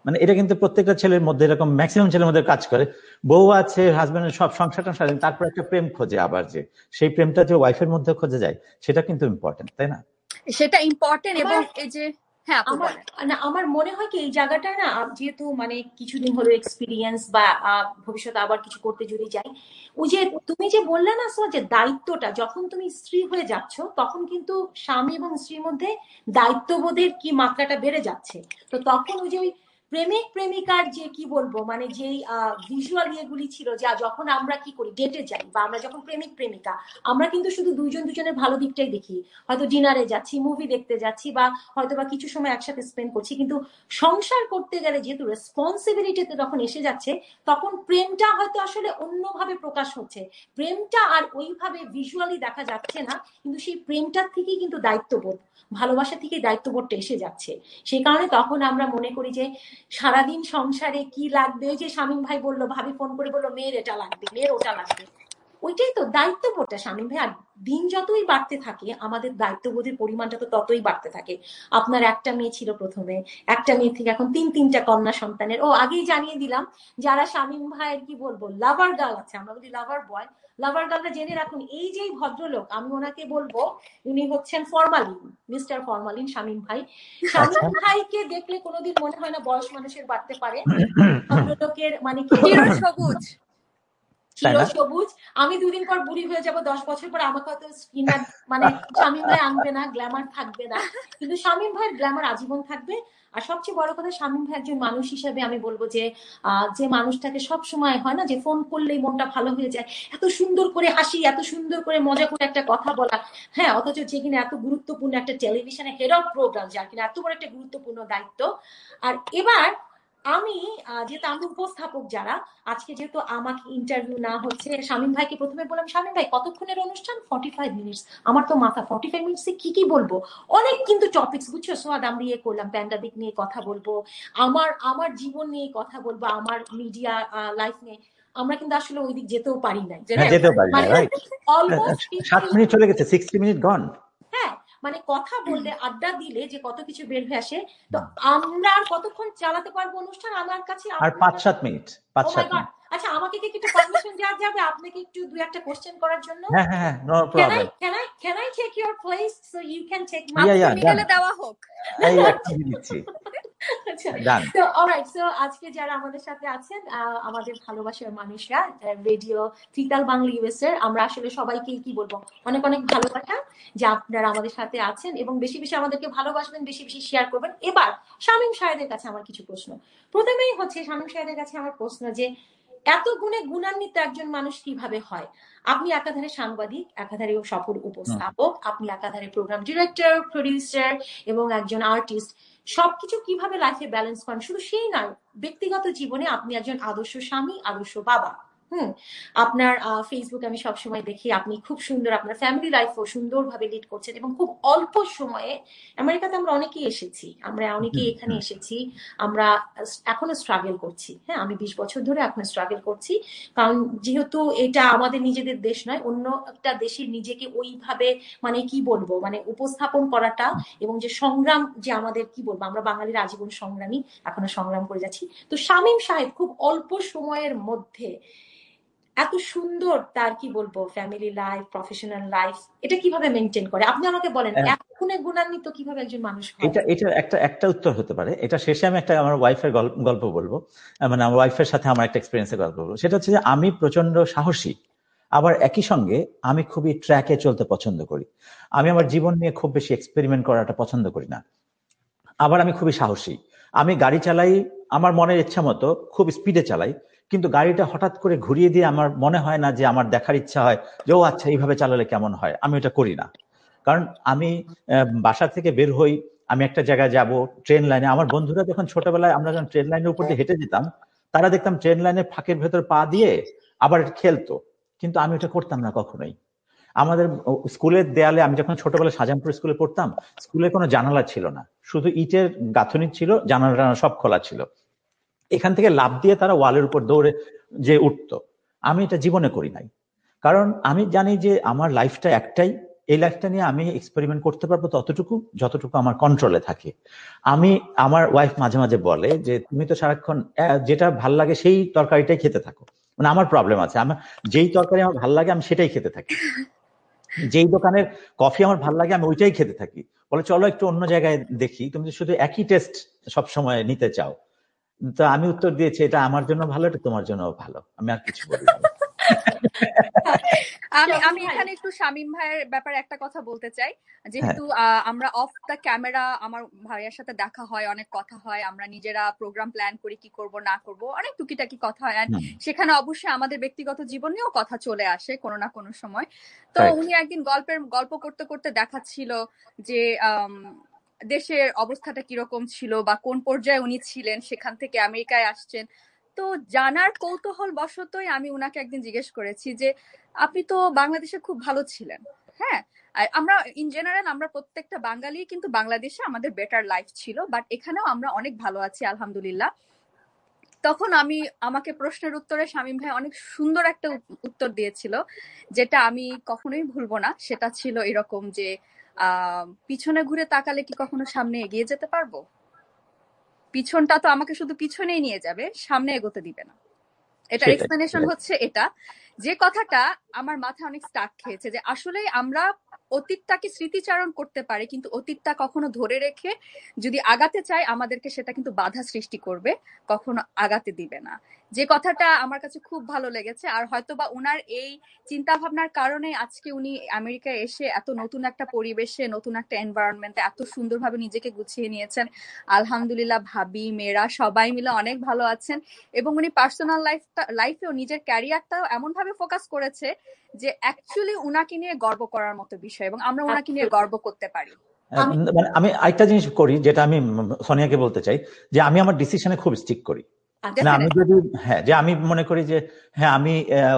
মানে এটা কিন্তু প্রত্যেকটা ছেলের মধ্যে এরকম ম্যাক্সিমাম ছেলের মধ্যে কাজ করে। বউ আছে, হাজবেন্ডের সব সংসার টংসার, তারপর একটা প্রেম খোঁজে, আবার যে সেই প্রেমটা যে ওয়াইফের মধ্যে খোঁজে যায় সেটা কিন্তু ইম্পর্টেন্ট, তাই না? সেটা ইম্পর্টেন্ট। এবং এই যে হ্যাঁ আপু আমার বলেন। না আমার মনে হয় কি এই জায়গাটা না, যেহেতু মানে কিছুদিন হলো এক্সপিরিয়েন্স বা ভবিষ্যতে আবার কিছু করতে যদি যাই, ওই যে তুমি যে বললে না সো যে দায়িত্বটা যখন তুমি স্ত্রী হয়ে যাচ্ছ তখন কিন্তু স্বামী এবং স্ত্রীর মধ্যে দায়িত্ববোধের কি মাত্রাটা বেড়ে যাচ্ছে। তো তখন ওই যে ওই প্রেমিক প্রেমিকার যে কি বলবো মানে যেই ভিজুয়াল ইয়েগুলি ছিল, যা যখন আমরা কি করি ডেটে যাই বা আমরা যখন প্রেমিক প্রেমিকা, আমরা কিন্তু শুধু দুইজন দুজনের ভালো দিকটাই দেখি, হয়তো ডিনারে যাচ্ছি, মুভি দেখতে যাচ্ছি, বা হয়তো বা কিছু সময় একসাথে স্পেন্ড করছি। কিন্তু সংসার করতে গেলে যেহেতু রেসপন্সিবিলিটিতে যখন এসে যাচ্ছে, তখন প্রেমটা হয়তো আসলে অন্যভাবে প্রকাশ হচ্ছে, প্রেমটা আর ওইভাবে ভিজুয়ালি দেখা যাচ্ছে না, কিন্তু সেই প্রেমটার থেকেই কিন্তু দায়িত্ববোধ, ভালোবাসা থেকে দায়িত্ববোধটা এসে যাচ্ছে। সেই কারণে তখন আমরা মনে করি যে সারাদিন সংসারে কি লাগবে, ওই যে শামীম ভাই বললো, ভাবি ফোন করে বললো মেয়ের এটা লাগবে, মেয়ের ওটা লাগবে, ওইটাই তো দায়িত্ববোধটা শামীম ভাই। আর দিন যতই বাড়তে থাকে আমাদের দায়িত্ববোধের পরিমাণটা তো ততই বাড়তে থাকে। আপনার একটা মেয়ে ছিল প্রথমে, একটা মেয়ে থেকে এখন তিন তিনটা কন্যা সন্তানের। ও আগেই জানিয়ে দিলাম যারা শামীম ভাইয়ের কি বলবো লাভার গার্ল আছে, আমরা বলি লাভার বয়, লাভার গার্লটা জেনে রাখুন, এই যে ভদ্রলোক আমি ওনাকে বলবো উনি হচ্ছেন ফরমালিন, মিস্টার ফরমালিন শামীম ভাই। শামীম ভাইকে দেখলে কোনোদিন মনে হয় না বয়স মানুষের বাড়তে পারে, ভদ্রলোকের মানে কি সবুজ চির সবুজ। আমি দুদিন পর বুড়ি হয়ে যাব, দশ বছর পর আমাকে হয়তো স্কিনার মানে শামীম ভাই আনবে না, গ্ল্যামার থাকবে না, কিন্তু শামীম ভাইয়ের গ্ল্যামার আজীবন থাকবে। আর সবচেয়ে বড় কথা শামীম ভাই একজন মানুষ হিসেবে আমি বলবো যে যে মানুষটাকে সব সময় হয় না যে ফোন করলেই মনটা ভালো হয়ে যায়, এত সুন্দর করে হাসি, এত সুন্দর করে মজা করে একটা কথা বলা, হ্যাঁ, অথচ যে কিনা এত গুরুত্বপূর্ণ একটা টেলিভিশনে হেড অফ প্রোগ্রাম, যার কিনা এত বড় একটা গুরুত্বপূর্ণ দায়িত্ব। আর এবার আমি যেহেতু আমি উপস্থাপক, যারা আজকে যেহেতু আমাকে ইন্টারভিউ না হচ্ছে, শামীম ভাইকে প্রথমে বললাম শামীম ভাই কতক্ষণের অনুষ্ঠান, ফর্টি ফাইভ মিনিটস। আমার তো মাথা ফর্টি ফাইভ মিনিটসে কি কি বলবো, অনেক কিন্তু টপিকস বুঝছো সোয়াদ, আমরা ইয়ে করলাম প্যান্ডামিক নিয়ে কথা বলবো, আমার আমার জীবন নিয়ে কথা বলবো, আমার মিডিয়া লাইফ নিয়ে। আমরা কিন্তু আসলে ওই দিক যেতেও পারি নাই, যেতেও পারি না, রাইট। অলমোস্ট সাত মিনিট চলে গেছে, সিক্সটি মিনিট গন। হ্যাঁ, মানে কথা বললে আড্ডা দিলে যে কত কিছু বের হয়ে আসে। তো আমরা আর কতক্ষণ চালাতে পারবো অনুষ্ঠান? আমার কাছে আর পাঁচ সাত মিনিট পাঁচ সাত মিনিট আচ্ছা, আমাকে কি একটু পারমিশন দেওয়া যাবে আপনাকে একটু দুই একটা কোশ্চেন করার জন্য? হ্যাঁ হ্যাঁ, no problem. Can I can I take your place so you can take my মিডলে দেওয়া হোক। এই একটা দিচ্ছি। আচ্ছা, তো অলরাইট, সো আজকে যারা আমাদের সাথে আছেন আমাদের ভালোবাসার মানুষরা, রেডিও ত্রিতাল বাংলা ইউএস এর, আমরা আসলে সবাইকে কি বলবো অনেক অনেক ভালোবাসা যে আপনারা আমাদের সাথে আছেন এবং বেশি বেশি আমাদেরকে ভালোবাসবেন, বেশি বেশি শেয়ার করবেন। এবার শামীম সাহেদের কাছে আমার কিছু প্রশ্ন। প্রথমেই হচ্ছে শামীম সাহেদের কাছে আমার প্রশ্ন যে এত গুণে গুণান্বিত একজন মানুষ কিভাবে হয়? আপনি একাধারে সাংবাদিক, একাধারে সফল উপস্থাপক, আপনি একাধারে প্রোগ্রাম ডিরেক্টর, প্রডিউসার এবং একজন আর্টিস্ট, সবকিছু কিভাবে লাইফে ব্যালেন্স করেন? শুধু সেই নয়, ব্যক্তিগত জীবনে আপনি একজন আদর্শ স্বামী, আদর্শ বাবা। হুম, আপনার ফেসবুকে আমি সবসময় দেখি আপনি খুব সুন্দর আপনার ফ্যামিলি লাইফও সুন্দরভাবে লিড করছেন এবং খুব অল্প সময়ে, আমেরিকাতে আমরা অনেকেই এসেছি, আমরা অনেকেই এখানে এসেছি, আমরা এখনো স্ট্রাগল করছি। হ্যাঁ, আমি বিশ বছর ধরে এখনো স্ট্রাগল করছি, কারণ যেহেতু এটা আমাদের নিজেদের দেশ নয়, অন্য একটা দেশে নিজেকে ওইভাবে মানে কি বলবো মানে উপস্থাপন করাটা এবং যে সংগ্রাম, যে আমাদের কি বলবো আমরা বাঙালির আজীবন সংগ্রামী, এখনো সংগ্রাম করে যাচ্ছি। তো শামীম সাহেব খুব অল্প সময়ের মধ্যে এত সুন্দর তার কি বলবো ফ্যামিলি লাইফ, প্রফেশনাল লাইফ, এটা কিভাবে মেনটেন করে? আপনি আমাকে বলেন এত গুণে গুণান্বিত কিভাবে একজন মানুষ হয়? এটা এটা একটা একটা উত্তর হতে পারে। এটা শেষে আমি একটা আমার ওয়াইফের গল্প বলবো, মানে আমার ওয়াইফের সাথে আমার একটা এক্সপিরিয়েন্সের গল্প বলবো। সেটা হচ্ছে যে আমি প্রচন্ড সাহসী, আবার একই সঙ্গে আমি খুবই ট্র্যাকে চলতে পছন্দ করি। আমি আমার জীবন নিয়ে খুব বেশি এক্সপেরিমেন্ট করাটা পছন্দ করি না। আবার আমি খুবই সাহসী, আমি গাড়ি চালাই আমার মনের ইচ্ছা মতো, খুব স্পিডে চালাই, কিন্তু গাড়িটা হঠাৎ করে ঘুরিয়ে দিয়ে আমার মনে হয় না যে আমার দেখার ইচ্ছা হয় যে ও আচ্ছা এইভাবে চালালে কেমন হয়, আমি ওটা করি না। কারণ আমি বাসা থেকে বের হই, আমি একটা জায়গায় যাব, ট্রেন লাইনে, আমার বন্ধুরা যখন ছোটবেলায় আমরা যখন ট্রেন লাইনের উপর দিয়ে হেঁটে যেতাম, তারা দেখতাম ট্রেন লাইনের ফাঁকের ভেতর পা দিয়ে আবার খেলতো, কিন্তু আমি ওটা করতাম না কখনোই। আমাদের স্কুলের দেয়ালে, আমি যখন ছোটবেলায় শাহজাহানপুর স্কুলে পড়তাম, স্কুলে কোনো জানালা ছিল না, শুধু ইটের গাঁথনি ছিল, জানালা টানা সব খোলা ছিল। এখান থেকে লাফ দিয়ে তারা ওয়ালের উপর দৌড়ে যে উঠতো, আমি এটা জীবনে করি নাই। কারণ আমি জানি যে আমার লাইফটা একটাই, এই লাইফটা নিয়ে আমি এক্সপেরিমেন্ট করতে পারবো ততটুকু যতটুকু আমার কন্ট্রোলে থাকে। আমি আমার ওয়াইফ মাঝে মাঝে বলে যে তুমি তো সারাক্ষণ যেটা ভাল লাগে সেই তরকারিটাই খেতে থাকো। মানে আমার প্রবলেম আছে, আমার যেই তরকারি আমার ভাল লাগে আমি সেটাই খেতে থাকি, যেই দোকানের কফি আমার ভাল লাগে আমি ওইটাই খেতে থাকি। বলে চলো একটু অন্য জায়গায় দেখি, তুমি শুধু একই টেস্ট সবসময় নিতে চাও। তো আমি উত্তর দিয়েছি এটা আমার জন্য ভালো, এটা তোমার জন্য ভালো, আমি আর কিছু বলি না। আমি আমি এখানে একটু শামীম ভাইয়ের ব্যাপারে একটা কথা বলতে চাই। যেহেতু আমরা অফ দ্য ক্যামেরা আমার ভাইয়ের সাথে দেখা হয়, অনেক কথা হয়, আমরা নিজেরা প্রোগ্রাম প্ল্যান করি কি করব না করব, অনেক টুকিটাকি কথা হয়, সেখানে অবশ্যই আমাদের ব্যক্তিগত জীবন নিয়েও কথা চলে আসে কোনো না কোনো সময়। তো উনি একদিন গল্পের গল্প করতে করতে দেখাচ্ছিল যে দেশের অবস্থাটা কিরকম ছিল বা কোন পর্যায়ে উনি ছিলেন, সেখান থেকে আমেরিকায় আসছেন। তো জানার কৌতূহল বশতই আমি উনাকে একদিন জিজ্ঞেস করেছি যে আপনি তো বাংলাদেশে খুব ভালো ছিলেন, হ্যাঁ আমরা ইন জেনারেল আমরা প্রত্যেকটা বাঙালি কিন্তু বাংলাদেশে আমাদের বেটার লাইফ ছিল, বাট এখানেও আমরা অনেক ভালো আছি আলহামদুলিল্লাহ। তখন আমি আমাকে প্রশ্নের উত্তরে শামীম ভাই অনেক সুন্দর একটা উত্তর দিয়েছিল, যেটা আমি কখনোই ভুলবো না। সেটা ছিল এরকম যে আহ পিছনে ঘুরে তাকালে কি কখনো সামনে এগিয়ে যেতে পারবো? পিছনটা তো আমাকে শুধু পিছনেই নিয়ে যাবে, সামনে এগোতে দিবে না। এটার এক্সপ্লেনেশন হচ্ছে এটা, যে কথাটা আমার মাথায় অনেক স্টাক খেয়েছে, যে আসলে আমরা অতীতটাকে স্মৃতিচারণ করতে পারি, কিন্তু অতীতটা কখনো ধরে রেখে যদি আগাতে চাই আমাদেরকে সেটা কিন্তু বাধা সৃষ্টি করবে, কখনো আগাতে দিবে না। যে কথাটা আমার কাছে খুব ভালো লেগেছে। আর হয়তোবা ওনার এই চিন্তা ভাবনার কারণে আজকে উনি আমেরিকায় এসে এত নতুন একটা পরিবেশে, নতুন একটা এনভায়রনমেন্টে এত সুন্দরভাবে নিজেকে গুছিয়ে নিয়েছেন। আলহামদুলিল্লাহ ভাবি মেয়েরা সবাই মিলে অনেক ভালো আছেন, এবং উনি পার্সোনাল লাইফটা লাইফেও নিজের ক্যারিয়ারটাও এমন ভাবে ফোকাস করেছে যে অ্যাকচুয়ালি উনাকে নিয়ে গর্ব করার মতো বিষয়, এবং আমরা ওনাকে নিয়ে গর্ব করতে পারি। আমি আরেকটা জিনিস করি যেটা আমি সোনিয়াকে বলতে চাই, যে আমি আমার ডিসিশনে খুব স্টিক করি। আমি যদি হ্যাঁ যে আমি মনে করি যে হ্যাঁ আমি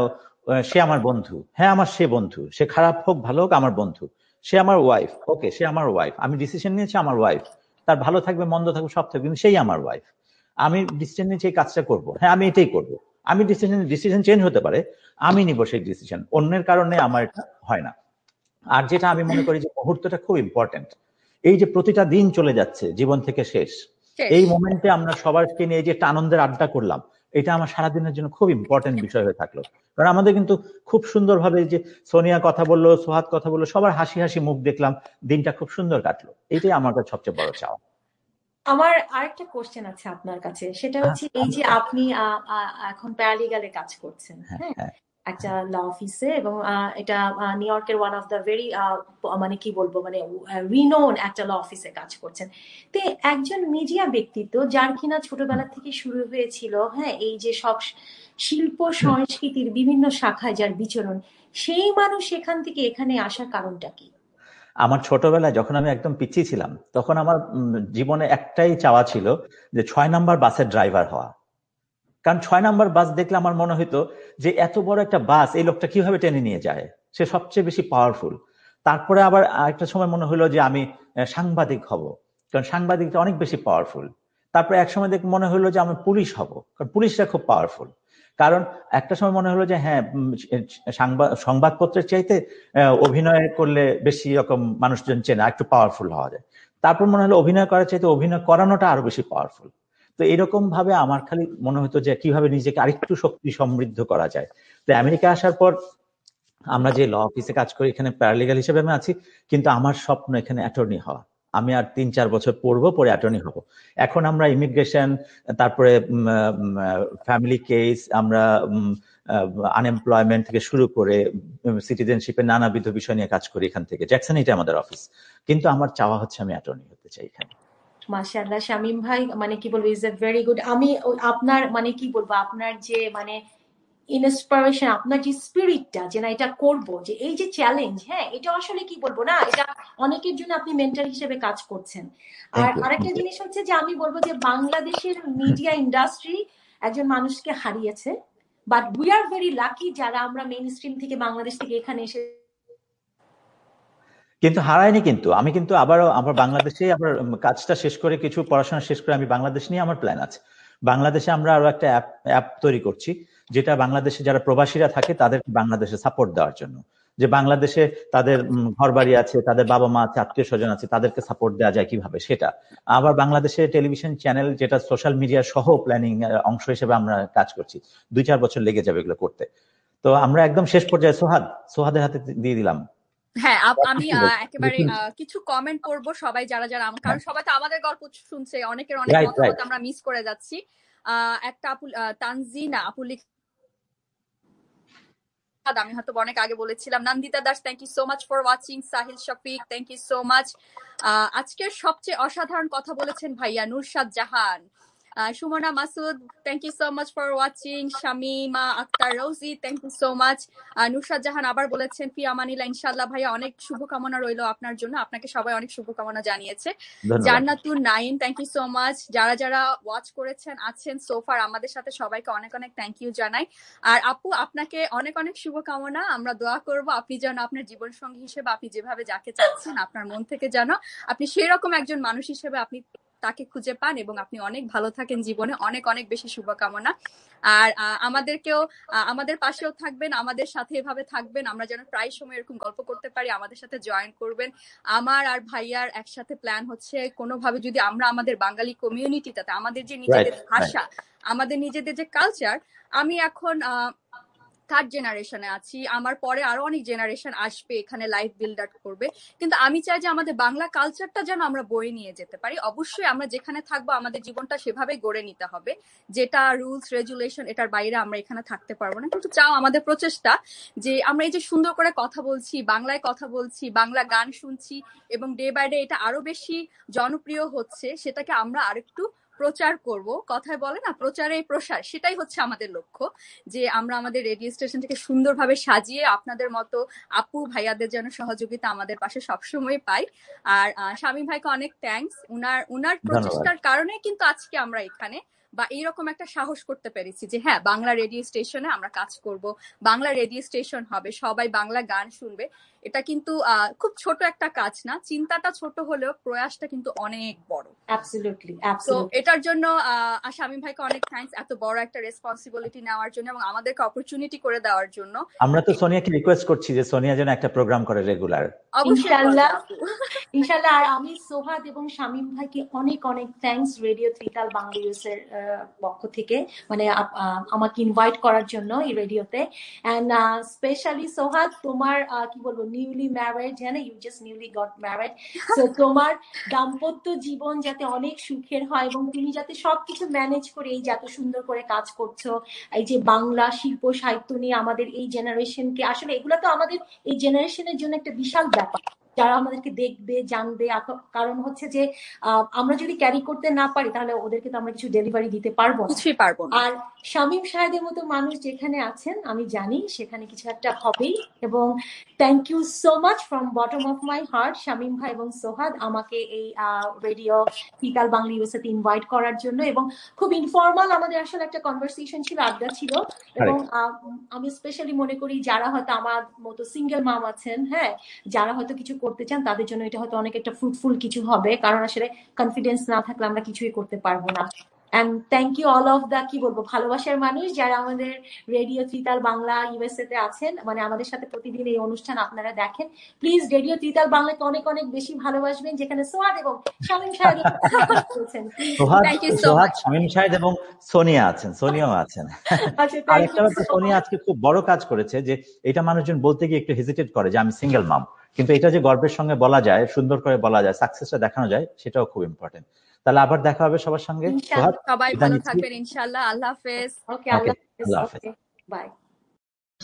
সে আমার বন্ধু, হ্যাঁ আমার সে বন্ধু, সে খারাপ হোক ভালো হোক আমার বন্ধু, সে আমার ওয়াইফ, ওকে সে আমার ওয়াইফ, আমি ডিসিশন নিয়েছি আমার ওয়াইফ, তার ভালো থাকবে মন্দ থাকবে সব থাকবে, কিন্তু সেই আমার ওয়াইফ, আমি ডিসিশন নিয়েছি এই কাজটা করবো, হ্যাঁ আমি এটাই করবো। আমি ডিসিশন ডিসিশন চেঞ্জ হতে পারে, আমি নিব সেই ডিসিশন, অন্যের কারণে আমার এটা হয় না। আর যেটা আমি মনে করি যে মুহূর্তটা খুব ইম্পর্টেন্ট, এই যে প্রতিটা দিন চলে যাচ্ছে জীবন থেকে শেষ, এই মোমেন্টে আমরা সবাইকে নিয়ে যে একটা আনন্দের আড্ডা করলাম, এটা আমার সারাদিনের জন্য খুব ইম্পর্টেন্ট বিষয় হয়ে থাকলো। কারণ আমাদের কিন্তু খুব সুন্দরভাবে যে সোনিয়া কথা বললো, সোহাদ কথা বললো, সবার হাসি হাসি মুখ দেখলাম, দিনটা খুব সুন্দর কাটলো, এটাই আমার কাছে সবচেয়ে বড় চাওয়া। আমার আরেকটা কোশ্চেন আছে আপনার কাছে, সেটা হচ্ছে এই যে আপনি এখন প্যারালিগালে কাজ করছেন, হ্যাঁ একটা ল অফিসে, এবং এটা নিউ ইয়র্কের ওয়ান অফ দ্য ভেরি মানে কি বলবো মানে রিনোন একটা ল অফিসে কাজ করছেন। তো একজন মিডিয়া ব্যক্তিত্ব যার কিনা ছোটবেলা থেকে শুরু হয়েছিল হ্যাঁ এই যে সব শিল্প সংস্কৃতির বিভিন্ন শাখায় যার বিচরণ, সেই মানুষ এখান থেকে এখানে আসার কারণটা কি? আমার ছোটবেলায় যখন আমি একদম পিছিয়ে ছিলাম, তখন আমার জীবনে একটাই চাওয়া ছিল যে ছয় নাম্বার বাসের ড্রাইভার হওয়া। কারণ ছয় নাম্বার বাস দেখলে আমার মনে হতো যে এত বড় একটা বাস এই লোকটা কিভাবে টেনে নিয়ে যায়, সে সবচেয়ে বেশি পাওয়ারফুল। তারপরে আবার একটা সময় মনে হলো যে আমি সাংবাদিক হব, কারণ সাংবাদিকটা অনেক বেশি পাওয়ারফুল। তারপরে এক সময় দেখে মনে হলো যে আমি পুলিশ হব, কারণ পুলিশরা খুব পাওয়ারফুল। কারণ একটা সময় মনে হলো যে হ্যাঁ সংবাদ সংবাদপত্রের চাইতে অভিনয় করলে বেশি রকম মানুষজন চেনে, একটু পাওয়ারফুল হওয়া যায়। তারপর মনে হলো অভিনয় করার চাইতে অভিনয় করানোটা আরো বেশি পাওয়ারফুল। তো এরকম ভাবে আমার খালি মনে হতো যে কিভাবে নিজেকে আরেকটু শক্তি সমৃদ্ধ করা যায়। তো আমেরিকা আসার পর আমরা যে ল অফিসে কাজ করি, এখানে প্যারালিগাল হিসেবে আমি আছি, কিন্তু আমার স্বপ্ন এখানে অ্যাটর্নি হওয়া। আমি আর তিন চার বছর পড়বো, পরে অ্যাটর্নি হব। এখন আমরা ইমিগ্রেশন, তারপরে ফ্যামিলি কেস, আমরা আনএমপ্লয়মেন্ট থেকে শুরু করে সিটিজেনশিপের নানাবিধ বিষয় নিয়ে কাজ করি এখান থেকে। জ্যাকসন এটা আমাদের অফিস, কিন্তু আমার চাওয়া হচ্ছে আমি অ্যাটর্নি হতে চাই এখানে। মাশাআল্লাহ শামীম ভাই, মানে কি বলবো, ইজ এ ভেরি গুড। আমি আপনার মানে কি বলবো আপনার যে মানে ইন্সপিরেশন, আপনার যে স্পিরিটটা যে না এটা করবো, যে এই যে চ্যালেঞ্জ, হ্যাঁ এটা আসলে কি বলবো না, এটা অনেকের জন্য আপনি মেন্টর হিসেবে কাজ করছেন। আর আরেকটা জিনিস হচ্ছে যে আমি বলবো যে বাংলাদেশের মিডিয়া ইন্ডাস্ট্রি একজন মানুষকে হারিয়েছে, but we are very lucky যারা আমরা মেইন স্ট্রিম থেকে বাংলাদেশ থেকে এখানে এসে। কিন্তু হারায়নি, কিন্তু আমি কিন্তু আবারও আমার বাংলাদেশে আবার কাজটা শেষ করে, কিছু পড়াশোনা শেষ করে আমি বাংলাদেশ নিয়ে আমার প্ল্যান আছে। বাংলাদেশে আমরা আরো একটা অ্যাপ অ্যাপ তৈরি করছি, যেটা বাংলাদেশে যারা প্রবাসীরা থাকে তাদের বাংলাদেশে সাপোর্ট দেওয়ার জন্য। যে বাংলাদেশে তাদের ঘর বাড়ি আছে, তাদের বাবা মা আছে, আত্মীয় স্বজন আছে, তাদেরকে সাপোর্ট দেওয়া যায় কিভাবে সেটা। আবার বাংলাদেশে টেলিভিশন চ্যানেল যেটা সোশ্যাল মিডিয়া সহ প্ল্যানিং অংশ হিসেবে আমরা কাজ করছি, দুই চার বছর লেগে যাবে এগুলো করতে। তো আমরা একদম শেষ পর্যায়ে সোহাদ সোহাদের হাতে দিয়ে দিলাম। হ্যাঁ, আমি একেবারে কিছু কমেন্ট করবো সবাই যারা যারা, কারণ সবাই তো আমাদের গল্প শুনছে, অনেকের অনেক মতামত আমরা মিস করে যাচ্ছি। আহ একটা আপু তানজিনা আপু আমি হয়তো অনেক আগে বলেছিলাম। Nandita Das, thank you so much for watching. Sahil Shafiq, thank you so much. আজকের সবচেয়ে অসাধারণ কথা বলেছেন ভাইয়া নুরশাদ জাহান। Sumana Masud, thank you so much for watching. Shamima Akter Rosie, thank you so much. নুরশাদ জাহান আবার বলেছেন ফি আমানিল্লাহ, ইনশাআল্লাহ ভাইয়া অনেক শুভকামনা রইল আপনার জন্য, আপনাকে সবাই অনেক শুভকামনা জানিয়েছে। জান্নাতুন nine, thank you so much. যারা যারা ওয়াচ করেছেন আছেন সোফার আমাদের সাথে সবাইকে অনেক অনেক থ্যাংক ইউ জানাই। আর আপু আপনাকে অনেক অনেক শুভকামনা, আমরা দোয়া করব আপনি যেন আপনার জীবন সঙ্গী হিসেবে আপনি যেভাবে যাকে চাচ্ছেন আপনার মন থেকে যেন আপনি সেই রকম একজন মানুষ হিসেবে আপনি তাকে খুঁজে পান এবং আপনি অনেক ভালো থাকেন জীবনে। অনেক অনেক বেশি শুভকামনা। আর আমাদেরকেও আমাদের পাশেও থাকবেন, আমাদের সাথে এভাবে থাকবেন, আমরা যেন প্রায় সময় এরকম গল্প করতে পারি, আমাদের সাথে জয়েন করবেন। আমার আর ভাইয়ার একসাথে প্ল্যান হচ্ছে কোনোভাবে যদি আমরা আমাদের বাঙালি কমিউনিটিটাতে আমাদের যে নিজেদের ভাষা, আমাদের নিজেদের যে কালচার, আমি এখন আহ থার্ড জেনারেশনে আছি, আমার পরে আরো অনেক জেনারেশন আসবে এখানে লাইফ বিল্ড আপ করবে, কিন্তু আমি চাই যে আমাদের বাংলা কালচারটা যেন আমরা বয়ে নিয়ে যেতে পারি। অবশ্যই আমরা যেখানে থাকবো আমাদের জীবনটা সেভাবে গড়ে নিতে হবে, যেটা রুলস রেগুলেশন এটার বাইরে আমরা এখানে থাকতে পারবো না। কিন্তু চাও আমাদের প্রচেষ্টা যে আমরা এই যে সুন্দর করে কথা বলছি, বাংলায় কথা বলছি, বাংলা গান শুনছি এবং ডে বাই ডে এটা আরো বেশি জনপ্রিয় হচ্ছে, সেটাকে আমরা আরেকটু প্রচার করব। কথায় বলে না প্রচারে প্রসার, সেটাই হচ্ছে আমাদের লক্ষ্য, যে আমরা আমাদের রেডিও স্টেশনটাকে সুন্দরভাবে সাজিয়ে আপনাদের মতো আপু ভাইয়াদের যেন সহযোগিতা আমাদের পাশে সবসময় পাই। আর শামীম ভাইকে অনেক থ্যাঙ্কস, উনার উনার প্রচেষ্টার কারণে কিন্তু আজকে আমরা এখানে বা এইরকম একটা সাহস করতে পেরেছি যে হ্যাঁ বাংলা রেডিও স্টেশনে আমরা কাজ করব, বাংলা রেডিও স্টেশন হবে, সবাই বাংলা গান শুনবে। এটা কিন্তু আহ খুব ছোট একটা কাজ না, চিন্তাটা ছোট হলেও প্রয়াসটা কিন্তু অনেক বড়। অ্যাবসলিউটলি তো অ্যাবসলিউটলি এটার জন্য আহ শামীম ভাইকে অনেক থ্যাঙ্কস এত বড় একটা রেসপন্সিবিলিটি নেওয়ার জন্য এবং আমাদেরকে অপরচুনিটি করে দেওয়ার জন্য। আমরা তো সোনিয়াকে রিকোয়েস্ট করছি যে সোনিয়া যেন একটা প্রোগ্রাম করে রেগুলার। ইনশাআল্লাহ ইনশাআল্লাহ। আর আমি সোহাদ এবং শামীম ভাইকে অনেক অনেক থ্যাঙ্কস রেডিও ত্রিতাল বাংলাদেশ এর পক্ষ থেকে, মানে আমাকে ইনভাইট করার জন্য এই রেডিওতে। এন্ড স্পেশালি সোহাদ, তোমার কি বলবো নিউলি ম্যারিড, হ্যাঁ you just newly got married, so তোমার দাম্পত্য জীবন যাতে অনেক সুখের হয় এবং তুমি যাতে সবকিছু ম্যানেজ করে এই যে এত সুন্দর করে কাজ করছো, এই যে বাংলা শিল্প সাহিত্য নিয়ে আমাদের এই জেনারেশনকে, আসলে এগুলো তো আমাদের এই জেনারেশনের জন্য একটা বিশাল ব্যাপার, যারা আমাদেরকে দেখবে জানবে। কারণ হচ্ছে যে আমরা যদি ক্যারি করতে না পারি তাহলে ওদেরকে তো আমরা কিছু ডেলিভারি দিতে পারবো কিছুই পারবো না। আর শামীম সাহেবের মতো মানুষ যেখানে আছেন আমি জানি সেখানে কিছু একটা হবেই। এবং thank you so much from bottom of my heart Shamim ভাই এবং সোহাদ আমাকে এই রেডিও ত্রিতাল বাংলা ইউএসএতে ইনভাইট করার জন্য। এবং খুব ইনফর্মাল আমাদের আসলে একটা কনভারসেশন ছিল, আড্ডা ছিল। এবং আমি স্পেশালি মনে করি যারা হয়তো আমার মতো সিঙ্গেল মাম আছেন, হ্যাঁ যারা হয়তো কিছু করতে চান তাদের জন্য এটা হয়তো অনেক একটা ফ্রুটফুল কিছু হবে, কারণ আসলে কনফিডেন্স না থাকলে আমরা কিছুই করতে পারবো না। And thank you all of the কি বলবো ভালোবাসার মানুষ যারা আমাদের রেডিও ত্রিতাল বাংলা ইউএসএ তে আছেন, মানে আমাদের সাথে প্রতিদিন এই অনুষ্ঠান আপনারা দেখেন। প্লিজ রেডিও ত্রিতাল বাংলাকে অনেক অনেক বেশি ভালোবাসবেন, যেখানে সোহাদ এবং শামীম সাহেব আছেন। সোহাদ, শামীম সাহেব এবং সোনিয়া আছেন, সোনিয়াও আছেন। আরেকটা ব্যাপার, সোনিয়া আজকে খুব বড় কাজ করেছে, যে এটা মানুষজন বলতে গিয়ে একটু হেজিটেট করে যে আমি সিঙ্গেল মাম, কিন্তু এটা যে গর্বের সঙ্গে বলা যায়, সুন্দর করে বলা যায়, সাকসেসটা দেখানো যায়, সেটাও খুব ইম্পর্টেন্ট। তাহলে আবার দেখা হবে সবার সঙ্গে। সবাই ভালো থাকবেন ইনশাআল্লাহ। আল্লাহ হাফেজ। ওকে, আল্লাহ হাফেজ। বাই।